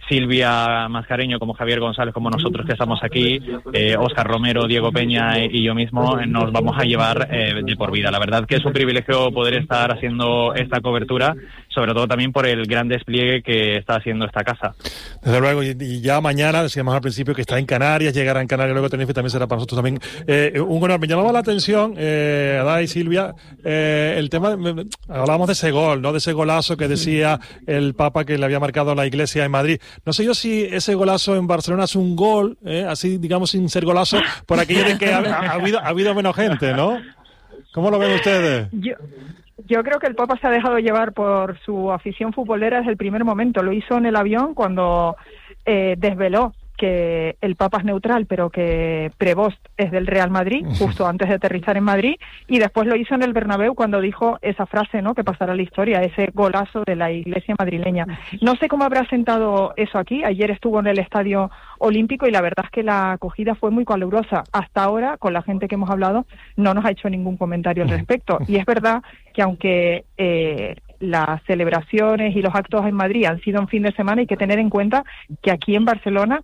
Silvia Mascareño como Javier González, como nosotros que estamos aquí, eh, Óscar Romero, Diego Peña y yo mismo, eh, nos vamos a llevar eh, de por vida. La verdad que es un privilegio poder estar haciendo esta cobertura, sobre todo también por el gran despliegue que está haciendo esta casa. Desde luego, y, y ya mañana, decíamos al principio que está en Canarias, llegará en Canarias, luego Tenerife también será para nosotros también eh, un honor. Me llamaba la atención, eh, Aday y Silvia, eh, el tema, me, hablábamos de ese gol, ¿no? De ese golazo que decía el Papa que le había marcado la Iglesia en Madrid. No sé yo si ese golazo en Barcelona es un gol, eh, así digamos sin ser golazo, por aquello de que ha, ha, habido, ha habido menos gente, ¿no? ¿Cómo lo ven ustedes? Yo, yo creo que el Papa se ha dejado llevar por su afición futbolera desde el primer momento. Lo hizo en el avión cuando eh, desveló que el Papa es neutral, pero que Prevost es del Real Madrid, justo antes de aterrizar en Madrid, y después lo hizo en el Bernabéu cuando dijo esa frase, ¿no?, que pasará a la historia, ese golazo de la Iglesia madrileña. No sé cómo habrá sentado eso aquí. Ayer estuvo en el Estadio Olímpico y la verdad es que la acogida fue muy calurosa. Hasta ahora, con la gente que hemos hablado, no nos ha hecho ningún comentario al respecto. Y es verdad que aunque eh, las celebraciones y los actos en Madrid han sido un fin de semana, hay que tener en cuenta que aquí en Barcelona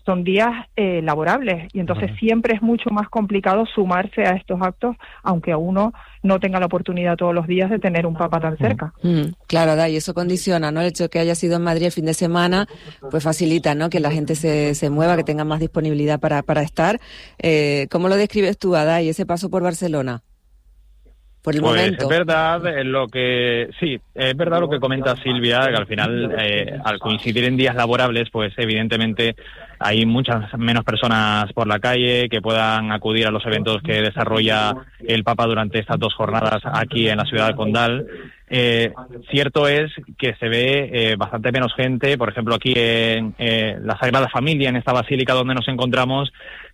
son días eh, laborables y entonces uh-huh. siempre es mucho más complicado sumarse a estos actos, aunque a uno no tenga la oportunidad todos los días de tener un papa tan cerca. Mm, claro, da, y eso condiciona, ¿no? El hecho de que haya sido en Madrid el fin de semana, pues facilita, ¿no? Que la gente se, se mueva, que tenga más disponibilidad para, para estar. Eh, ¿Cómo lo describes tú, Adai, ese paso por Barcelona? Por el pues momento. Es verdad lo que sí, es verdad lo que comenta Silvia, que al final, eh, al coincidir en días laborables, pues evidentemente hay muchas menos personas por la calle que puedan acudir a los eventos que desarrolla el Papa durante estas dos jornadas aquí en la ciudad de Condal. Eh, cierto es que se ve eh, bastante menos gente, por ejemplo aquí en eh, la Sagrada Familia, en esta basílica donde nos encontramos,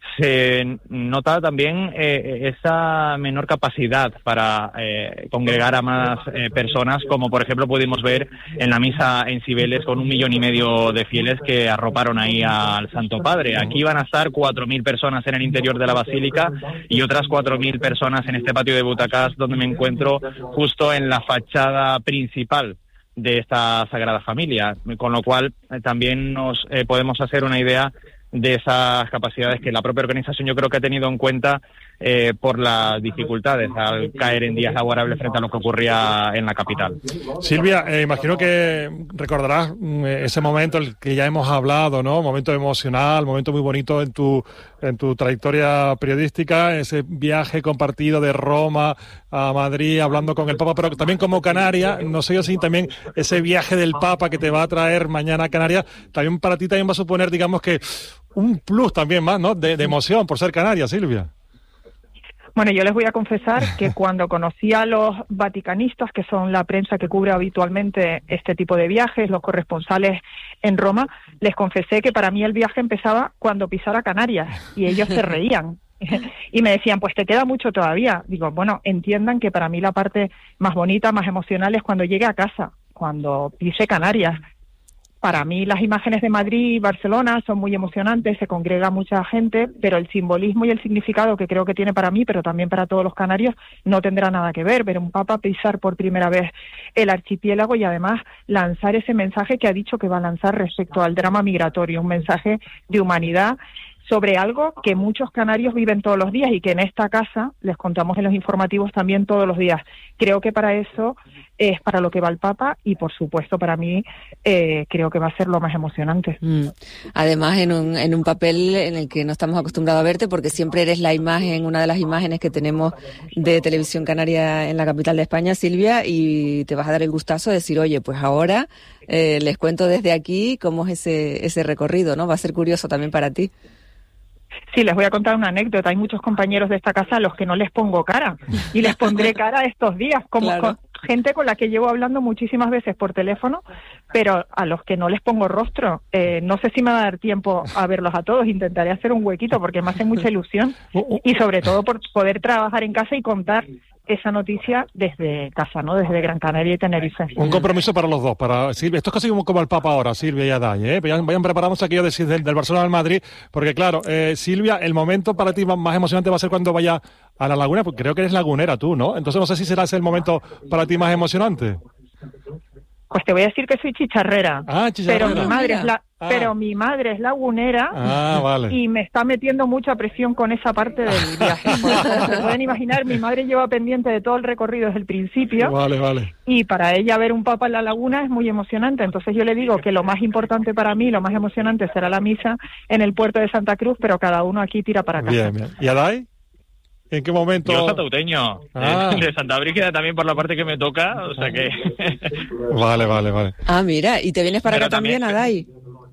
se nota también eh, esa menor capacidad para eh, congregar a más eh, personas, como por ejemplo pudimos ver en la misa en Cibeles con un millón y medio de fieles que arroparon ahí al Santo Padre. Aquí van a estar cuatro mil personas en el interior de la basílica y otras cuatro mil personas en este patio de butacas donde me encuentro justo en la fachada principal de esta Sagrada Familia, con lo cual eh, también nos eh, podemos hacer una idea de esas capacidades que la propia organización yo creo que ha tenido en cuenta eh, por las dificultades al caer en días laborables frente a lo que ocurría en la capital. Silvia, eh, imagino que recordarás eh, ese momento el que ya hemos hablado, ¿no? Momento emocional, momento muy bonito en tu en tu trayectoria periodística, ese viaje compartido de Roma a Madrid hablando con el Papa, pero también como Canaria, no sé yo si también ese viaje del Papa que te va a traer mañana a Canarias, también para ti también va a suponer, digamos que un plus también más, ¿no? De, de emoción por ser canaria, Silvia. Bueno, yo les voy a confesar que cuando conocí a los vaticanistas, que son la prensa que cubre habitualmente este tipo de viajes, los corresponsales en Roma, les confesé que para mí el viaje empezaba cuando pisara Canarias y ellos se reían. Y me decían, pues te queda mucho todavía. Digo, bueno, entiendan que para mí la parte más bonita, más emocional es cuando llegue a casa, cuando pise Canarias. Para mí las imágenes de Madrid y Barcelona son muy emocionantes, se congrega mucha gente, pero el simbolismo y el significado que creo que tiene para mí, pero también para todos los canarios, no tendrá nada que ver. Ver un papa pisar por primera vez el archipiélago y además lanzar ese mensaje que ha dicho que va a lanzar respecto al drama migratorio, un mensaje de humanidad sobre algo que muchos canarios viven todos los días y que en esta casa les contamos en los informativos también todos los días. Creo que para eso es para lo que va el Papa y, por supuesto, para mí eh, creo que va a ser lo más emocionante. Mm. Además, en un, en un papel en el que no estamos acostumbrados a verte, porque siempre eres la imagen, una de las imágenes que tenemos de Televisión Canaria en la capital de España, Silvia, y te vas a dar el gustazo de decir, oye, pues ahora eh, les cuento desde aquí cómo es ese, ese recorrido, ¿no? Va a ser curioso también para ti. Sí, les voy a contar una anécdota. Hay muchos compañeros de esta casa a los que no les pongo cara y les pondré cara estos días, como claro. con gente con la que llevo hablando muchísimas veces por teléfono, pero a los que no les pongo rostro. Eh, no sé si me va a dar tiempo a verlos a todos, intentaré hacer un huequito porque me hace mucha ilusión y sobre todo por poder trabajar en casa y contar esa noticia desde casa, ¿no? Desde Gran Canaria y Tenerife. Un compromiso para los dos, para Silvia. Esto es casi como, como el Papa ahora, Silvia y Adai, ¿eh? Vayan, vayan preparándose aquello de, del, del Barcelona al Madrid, porque claro, eh, Silvia, el momento para ti más emocionante va a ser cuando vaya a la laguna, porque creo que eres lagunera tú, ¿no? Entonces no sé si será ese el momento para ti más emocionante. Pues te voy a decir que soy chicharrera, ah, chicharrera. pero mi madre es la, ah. pero mi madre es lagunera ah, vale. y me está metiendo mucha presión con esa parte del viaje. Como se pueden imaginar, mi madre lleva pendiente de todo el recorrido desde el principio. Vale, vale. Y para ella ver un papa en la laguna es muy emocionante. Entonces yo le digo que lo más importante para mí, lo más emocionante será la misa en el puerto de Santa Cruz, pero cada uno aquí tira para casa. Bien, bien. ¿Y Adai? ¿En qué momento? Yo santauteño, ah. de Santa Brígida también por la parte que me toca, o sea que... Vale, vale, vale. Ah, mira, ¿y te vienes para Pero acá también, también Adai?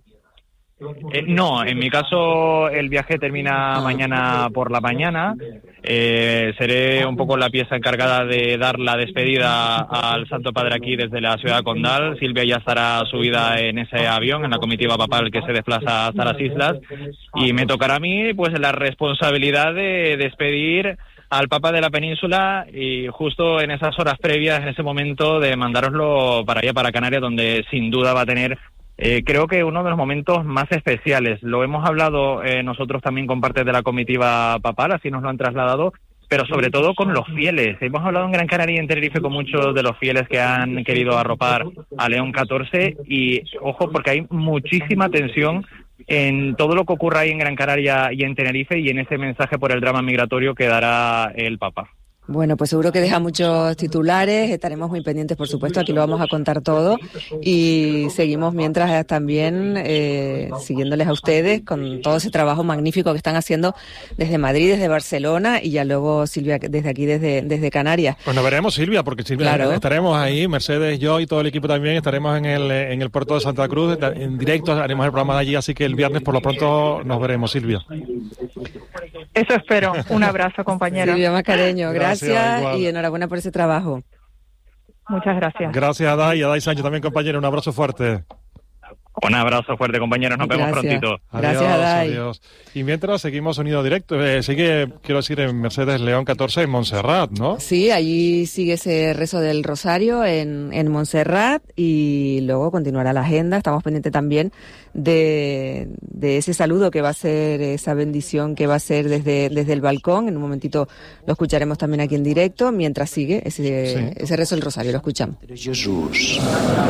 Eh, no, en mi caso el viaje termina ah. mañana por la mañana. Eh, seré un poco la pieza encargada de dar la despedida al Santo Padre aquí desde la ciudad de Condal. Silvia ya estará subida en ese avión, en la comitiva papal que se desplaza hasta las islas, y me tocará a mí pues la responsabilidad de despedir al Papa de la Península y justo en esas horas previas, en ese momento, de mandároslo para allá, para Canarias, donde sin duda va a tener Eh, creo que uno de los momentos más especiales. Lo hemos hablado eh, nosotros también con parte de la comitiva papal, así nos lo han trasladado, pero sobre todo con los fieles. Hemos hablado en Gran Canaria y en Tenerife con muchos de los fieles que han querido arropar a León catorce y, ojo, porque hay muchísima tensión en todo lo que ocurra ahí en Gran Canaria y en Tenerife, y en ese mensaje por el drama migratorio que dará el Papa. Bueno, pues seguro que deja muchos titulares, estaremos muy pendientes, por supuesto, aquí lo vamos a contar todo y seguimos mientras también eh, siguiéndoles a ustedes con todo ese trabajo magnífico que están haciendo desde Madrid, desde Barcelona y ya luego Silvia desde aquí, desde, desde Canarias. Pues nos veremos, Silvia, porque Silvia, claro, estaremos ahí, Mercedes, yo y todo el equipo también estaremos en el, en el puerto de Santa Cruz, en directo haremos el programa de allí, así que el viernes por lo pronto nos veremos, Silvia. Eso espero, un abrazo, compañera. Silvia Mascareño, gracias. Gracias y enhorabuena por ese trabajo. Muchas gracias. Gracias a Dai y a Dai Sánchez también, compañero. Un abrazo fuerte. Un abrazo fuerte, compañeros. Nos Gracias. vemos prontito. Gracias, adiós, Adai. adiós. Y mientras seguimos sonido directo, eh, sigue, quiero decir, en Mercedes León catorce en Montserrat, ¿no? Sí, allí sigue ese rezo del Rosario en, en Montserrat y luego continuará la agenda. Estamos pendientes también de, de ese saludo que va a ser, esa bendición que va a ser desde, desde el balcón. En un momentito lo escucharemos también aquí en directo, mientras sigue ese, sí. ese rezo del Rosario. Lo escuchamos. Jesús.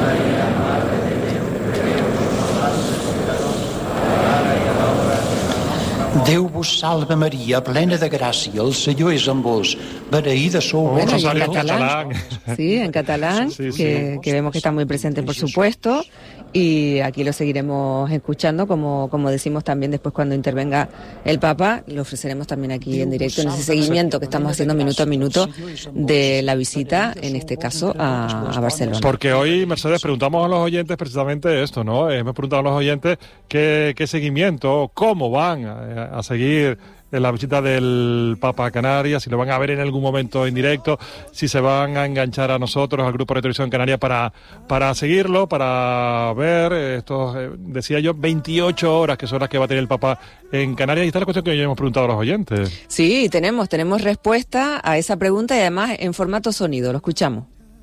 Déu vos salve Maria, plena de gràcia, el Senyor és amb vos, beneïda sou vos. Bueno, y en catalán, sí, en catalán, sí, sí, que, sí. que vemos que está muy presente, por supuesto, y aquí lo seguiremos escuchando, como, como decimos también después cuando intervenga el Papa, lo ofreceremos también aquí en directo, en ese seguimiento que estamos haciendo minuto a minuto de la visita, en este caso, a, a Barcelona. Porque hoy, Mercedes, preguntamos a los oyentes precisamente esto, ¿no? Hemos preguntado a los oyentes qué, qué seguimiento, cómo van a, a seguir en la visita del Papa a Canarias, si lo van a ver en algún momento en directo, si se van a enganchar a nosotros, al Grupo de Televisión Canaria, para, para seguirlo, para ver estos, eh, decía yo, veintiocho horas que son las que va a tener el Papa en Canarias. Y esta es la cuestión que hoy hemos preguntado a los oyentes. Sí, tenemos, tenemos respuesta a esa pregunta y además en formato sonido. Lo escuchamos.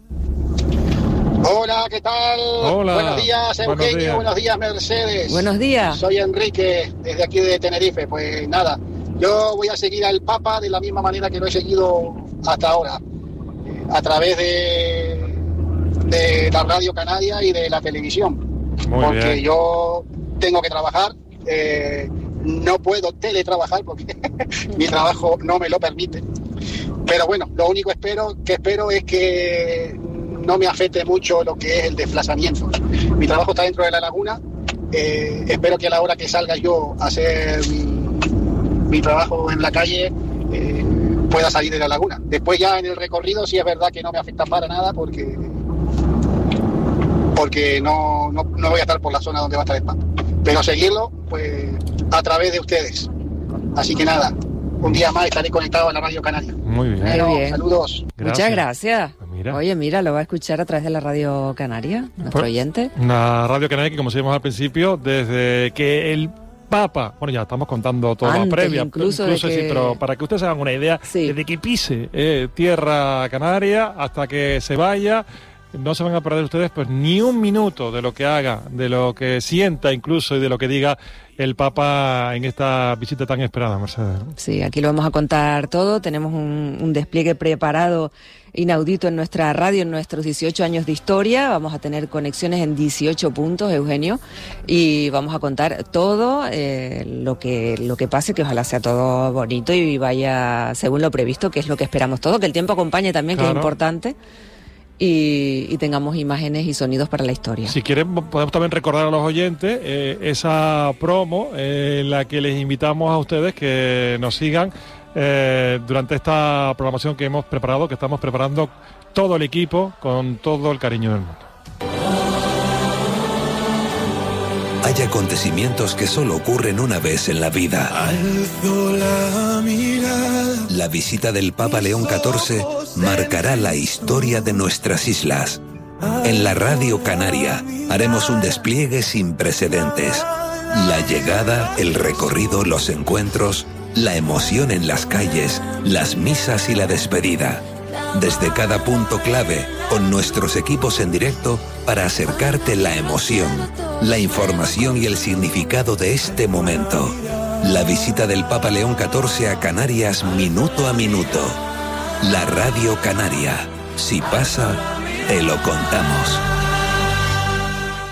Hola, ¿qué tal? Hola. Buenos días, Eugenio. Buenos días. Buenos días, Mercedes. Buenos días. Soy Enrique, desde aquí de Tenerife. Pues nada, yo voy a seguir al Papa de la misma manera que lo he seguido hasta ahora, a través de, de la Radio Canaria y de la televisión. Muy porque bien. yo tengo que trabajar, eh, no puedo teletrabajar porque mi trabajo no me lo permite. Pero bueno, lo único espero, que espero es que no me afecte mucho lo que es el desplazamiento. Mi trabajo está dentro de la laguna, eh, espero que a la hora que salga yo a hacer mi, mi trabajo en la calle eh, pueda salir de la laguna. Después ya en el recorrido sí es verdad que no me afecta para nada porque porque no, no, no voy a estar por la zona donde va a estar el Papa. Pero seguirlo pues a través de ustedes. Así que nada, un día más estaré conectado a la Radio Canaria. Muy bien. Bueno, Muy bien. Saludos. Gracias. Muchas gracias. Mira. Oye, mira, lo va a escuchar a través de la Radio Canaria, nuestro Pues, oyente. Una Radio Canaria que, como decíamos al principio, desde que el Papa, bueno, ya estamos contando toda la Antes, previa, incluso de sí, que- pero para que ustedes se hagan una idea, Sí. desde que pise eh, tierra canaria hasta que se vaya, no se van a perder ustedes pues ni un minuto de lo que haga, de lo que sienta incluso y de lo que diga el Papa en esta visita tan esperada, Mercedes, ¿no? Sí, aquí lo vamos a contar todo. Tenemos un, un despliegue preparado inaudito en nuestra radio, en nuestros dieciocho años de historia. Vamos a tener conexiones en dieciocho puntos, Eugenio, y vamos a contar todo eh, lo que lo que pase, que ojalá sea todo bonito y vaya según lo previsto, que es lo que esperamos todo, que el tiempo acompañe también, que Claro. es importante, y, y tengamos imágenes y sonidos para la historia. Si quieren, podemos también recordar a los oyentes eh, esa promo eh, en la que les invitamos a ustedes que nos sigan eh, durante esta programación que hemos preparado, que estamos preparando todo el equipo con todo el cariño del mundo. Hay acontecimientos que solo ocurren una vez en la vida. Alzo la mirada. La visita del Papa León catorce marcará la historia de nuestras islas. En la Radio Canaria haremos un despliegue sin precedentes. La llegada, el recorrido, los encuentros, la emoción en las calles, las misas y la despedida. Desde cada punto clave, con nuestros equipos en directo para acercarte la emoción, la información y el significado de este momento. La visita del Papa León catorce a Canarias minuto a minuto. La Radio Canaria. Si pasa, te lo contamos.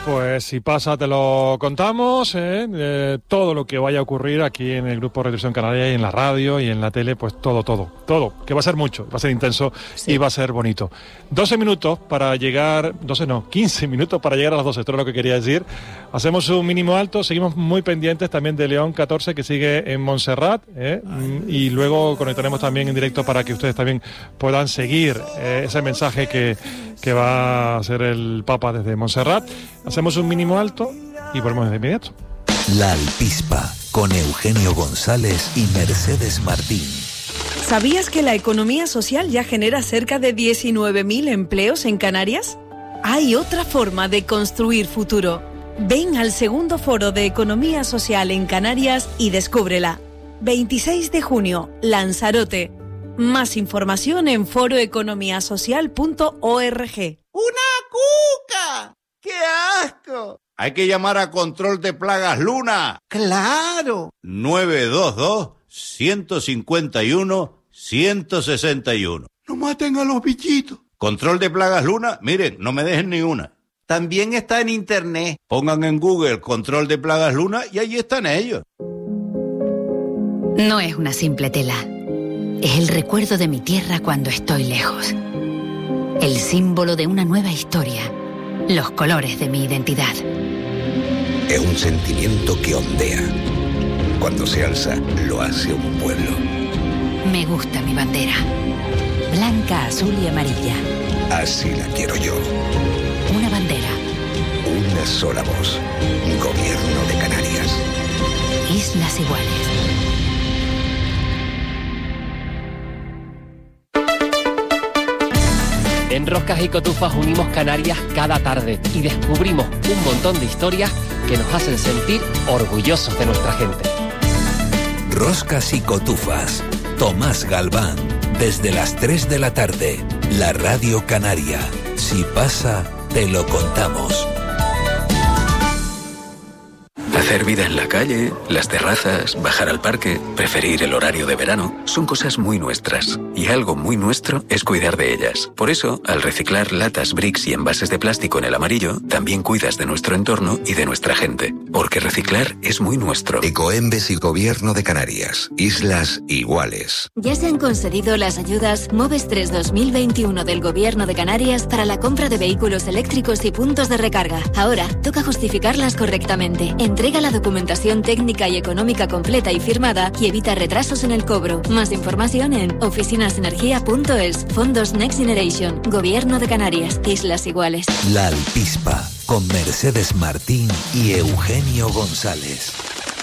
Pues si pasa te lo contamos, ¿eh? Eh, todo lo que vaya a ocurrir aquí en el Grupo Redacción Canaria y en la radio y en la tele, pues todo, todo, todo, que va a ser mucho, va a ser intenso sí. y va a ser bonito. doce minutos para llegar, doce no, quince minutos para llegar a las doce, esto es lo que quería decir. Hacemos un mínimo alto, seguimos muy pendientes también de León catorce que sigue en Montserrat, ¿eh? y luego conectaremos también en directo para que ustedes también puedan seguir eh, ese mensaje que, que va a hacer el Papa desde Montserrat. Hacemos un mínimo alto y volvemos de inmediato. La Alpispa, con Eugenio González y Mercedes Martín. ¿Sabías que la economía social ya genera cerca de diecinueve mil empleos en Canarias? Hay otra forma de construir futuro. Ven al segundo foro de Economía Social en Canarias y descúbrela. veintiséis de junio, Lanzarote. Más información en foro economía social punto org. ¡Una cuca! ¡Qué asco! Hay que llamar a Control de Plagas Luna. ¡Claro! nueve dos dos, uno cinco uno, uno seis uno. ¡No maten a los bichitos! Control de Plagas Luna, miren, no me dejen ni una. También está en internet. Pongan en Google Control de Plagas Luna y allí están ellos. No es una simple tela. Es el recuerdo de mi tierra cuando estoy lejos. El símbolo de una nueva historia. Los colores de mi identidad. Es un sentimiento que ondea. Cuando se alza, lo hace un pueblo. Me gusta mi bandera. Blanca, azul y amarilla. Así la quiero yo. Una bandera. Una sola voz. Gobierno de Canarias. Islas Iguales. En Roscas y Cotufas unimos Canarias cada tarde y descubrimos un montón de historias que nos hacen sentir orgullosos de nuestra gente. Roscas y Cotufas. Tomás Galván. Desde las tres de la tarde. La Radio Canaria. Si pasa, te lo contamos. Hacer vida en la calle, las terrazas, bajar al parque, preferir el horario de verano, son cosas muy nuestras. Y algo muy nuestro es cuidar de ellas. Por eso, al reciclar latas, bricks y envases de plástico en el amarillo, también cuidas de nuestro entorno y de nuestra gente. Porque reciclar es muy nuestro. Ecoembes y Gobierno de Canarias. Islas Iguales. Ya se han concedido las ayudas Moves tres dos mil veintiuno del Gobierno de Canarias para la compra de vehículos eléctricos y puntos de recarga. Ahora, toca justificarlas correctamente. Entrega la documentación técnica y económica completa y firmada y evita retrasos en el cobro. Más información en oficinasenergia punto es. Fondos Next Generation. Gobierno de Canarias. Islas Iguales. La Alpispa, con Mercedes Martín y Eugenio González.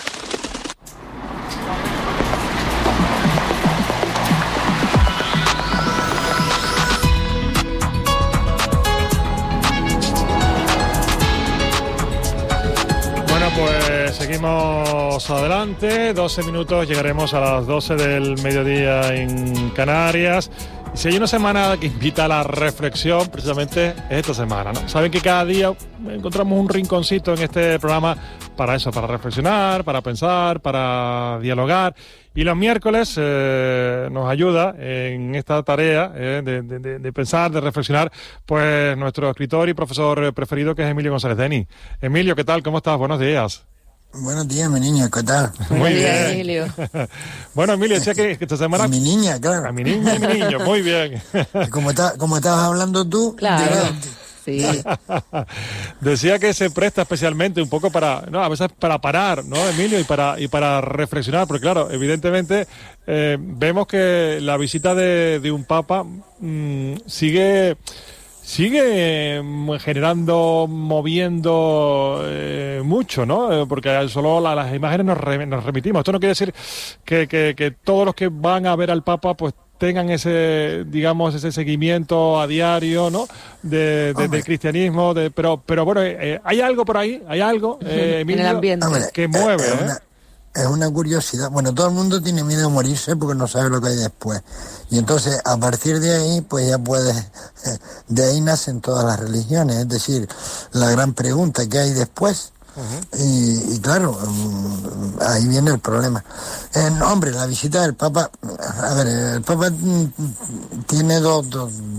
Pues seguimos adelante, doce minutos, llegaremos a las doce del mediodía en Canarias. Y si hay una semana que invita a la reflexión, precisamente es esta semana, ¿no? Saben que cada día encontramos un rinconcito en este programa para eso, para reflexionar, para pensar, para dialogar. Y los miércoles eh, nos ayuda en esta tarea eh, de, de, de pensar, de reflexionar, pues nuestro escritor y profesor preferido, que es Emilio González Deni. Emilio, ¿qué tal? ¿Cómo estás? Buenos días. Buenos días, mi niña, ¿qué tal? Muy bien, Emilio. Bueno, Emilio, decía que, que esta semana... A mi niña, claro. A mi niña y mi niño, muy bien. Como, está, como estabas hablando tú, claro. Sí. Decía que se presta especialmente un poco para, no, a veces para parar, ¿no, Emilio? Y para y para reflexionar, porque claro, evidentemente eh, vemos que la visita de, de un papa mmm, sigue... Sigue generando, moviendo eh, mucho, ¿no? Porque solo la, las imágenes nos, re, nos remitimos. Esto no quiere decir que, que, que todos los que van a ver al Papa pues tengan ese, digamos, ese seguimiento a diario, ¿no? De, de, del cristianismo, de, pero pero bueno, eh, hay algo por ahí, hay algo, eh, Emilio, en el ambiente. eh, que mueve, es, ¿eh? una, es una curiosidad. Bueno, todo el mundo tiene miedo a morirse porque no sabe lo que hay después. Y entonces, a partir de ahí, pues ya puedes... De ahí nacen todas las religiones. Es decir, la gran pregunta, ¿qué hay después? Uh-huh. Y, y claro, ahí viene el problema. Eh, hombre, la visita del Papa... A ver, el Papa tiene dos, dos,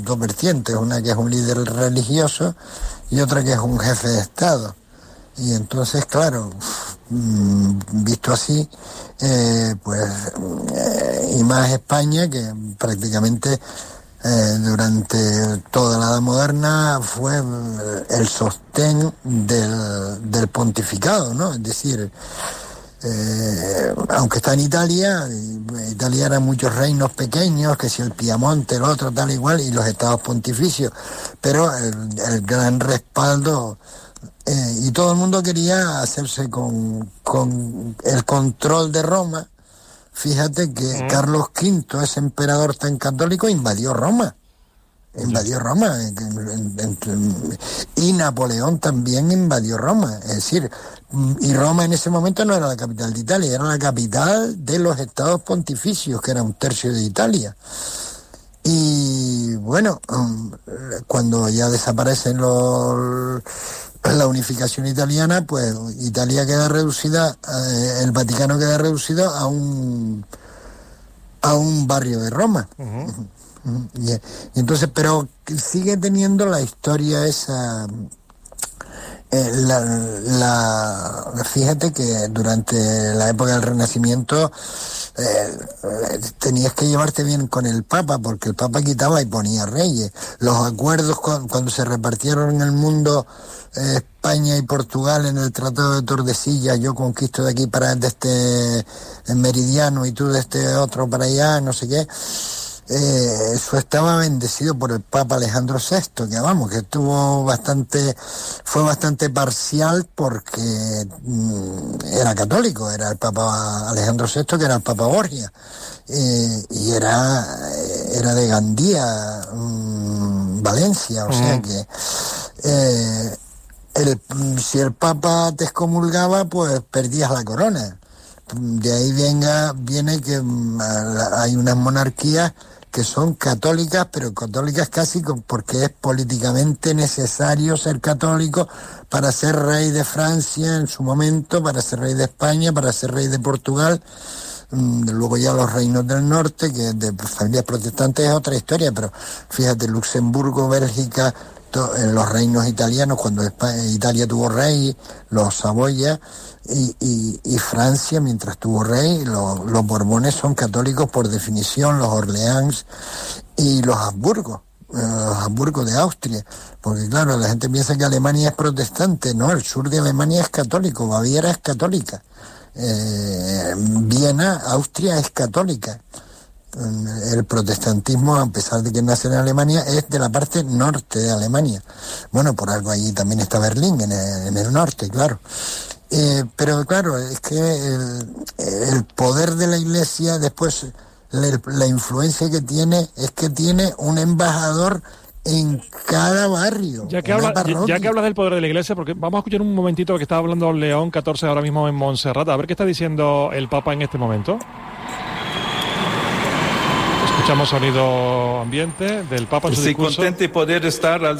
dos vertientes, una que es un líder religioso y otra que es un jefe de Estado. Y entonces, claro, visto así, eh, pues, eh, y más España, que prácticamente eh, durante toda la Edad Moderna fue el sostén del, del pontificado, ¿no? Es decir, eh, aunque está en Italia, Italia eran muchos reinos pequeños, que si el Piamonte, el otro, tal igual, y los estados pontificios, pero el, el gran respaldo... Eh, y todo el mundo quería hacerse con, con el control de Roma. Fíjate que mm. Carlos quinto, ese emperador tan católico, invadió Roma. Invadió mm. Roma. Y Napoleón también invadió Roma. Es decir, y Roma en ese momento no era la capital de Italia, era la capital de los estados pontificios, que era un tercio de Italia. Y bueno, cuando ya desaparecen los... la unificación italiana, pues Italia queda reducida, eh, el Vaticano queda reducido a un a un barrio de Roma. Uh-huh. Uh-huh. Y, y entonces, pero sigue teniendo la historia esa. Eh, la, la, fíjate que durante la época del Renacimiento eh, tenías que llevarte bien con el Papa, porque el Papa quitaba y ponía reyes. Los acuerdos con, cuando se repartieron en el mundo eh, España y Portugal en el Tratado de Tordesillas, yo conquisto de aquí para de este meridiano y tú de este otro para allá, no sé qué. Eh, eso estaba bendecido por el Papa Alejandro sexto, que vamos, que estuvo bastante, fue bastante parcial porque mmm, era católico, era el Papa Alejandro sexto, que era el Papa Borgia, eh, y era, era de Gandía, mmm, Valencia, o mm. sea que eh, el, si el Papa te excomulgaba, pues perdías la corona. De ahí venga, viene que mmm, hay unas monarquías que son católicas, pero católicas casi porque es políticamente necesario ser católico para ser rey de Francia en su momento, para ser rey de España, para ser rey de Portugal. Luego ya los reinos del norte, que de familias protestantes es otra historia, pero fíjate, Luxemburgo, Bélgica, to, eh, los reinos italianos, cuando España, Italia tuvo rey, los Saboya, y, y, y Francia, mientras tuvo rey, lo, los Borbones son católicos por definición, los Orleans y los Habsburgo, eh, los Habsburgo de Austria, porque claro, la gente piensa que Alemania es protestante, no, el sur de Alemania es católico, Baviera es católica, eh, Viena, Austria es católica. El protestantismo, a pesar de que nace en Alemania, es de la parte norte de Alemania. Bueno, por algo allí también está Berlín, en el, en el norte, claro. Eh, pero claro, es que el, el poder de la Iglesia, después la, la influencia que tiene, es que tiene un embajador en cada barrio. Ya que, habla, ya, ya que hablas del poder de la Iglesia, porque vamos a escuchar un momentito que está hablando León catorce ahora mismo en Montserrat, a ver qué está diciendo el Papa en este momento. Escuchamos sonido ambiente del Papa en su discurso. Estoy contento de poder estar al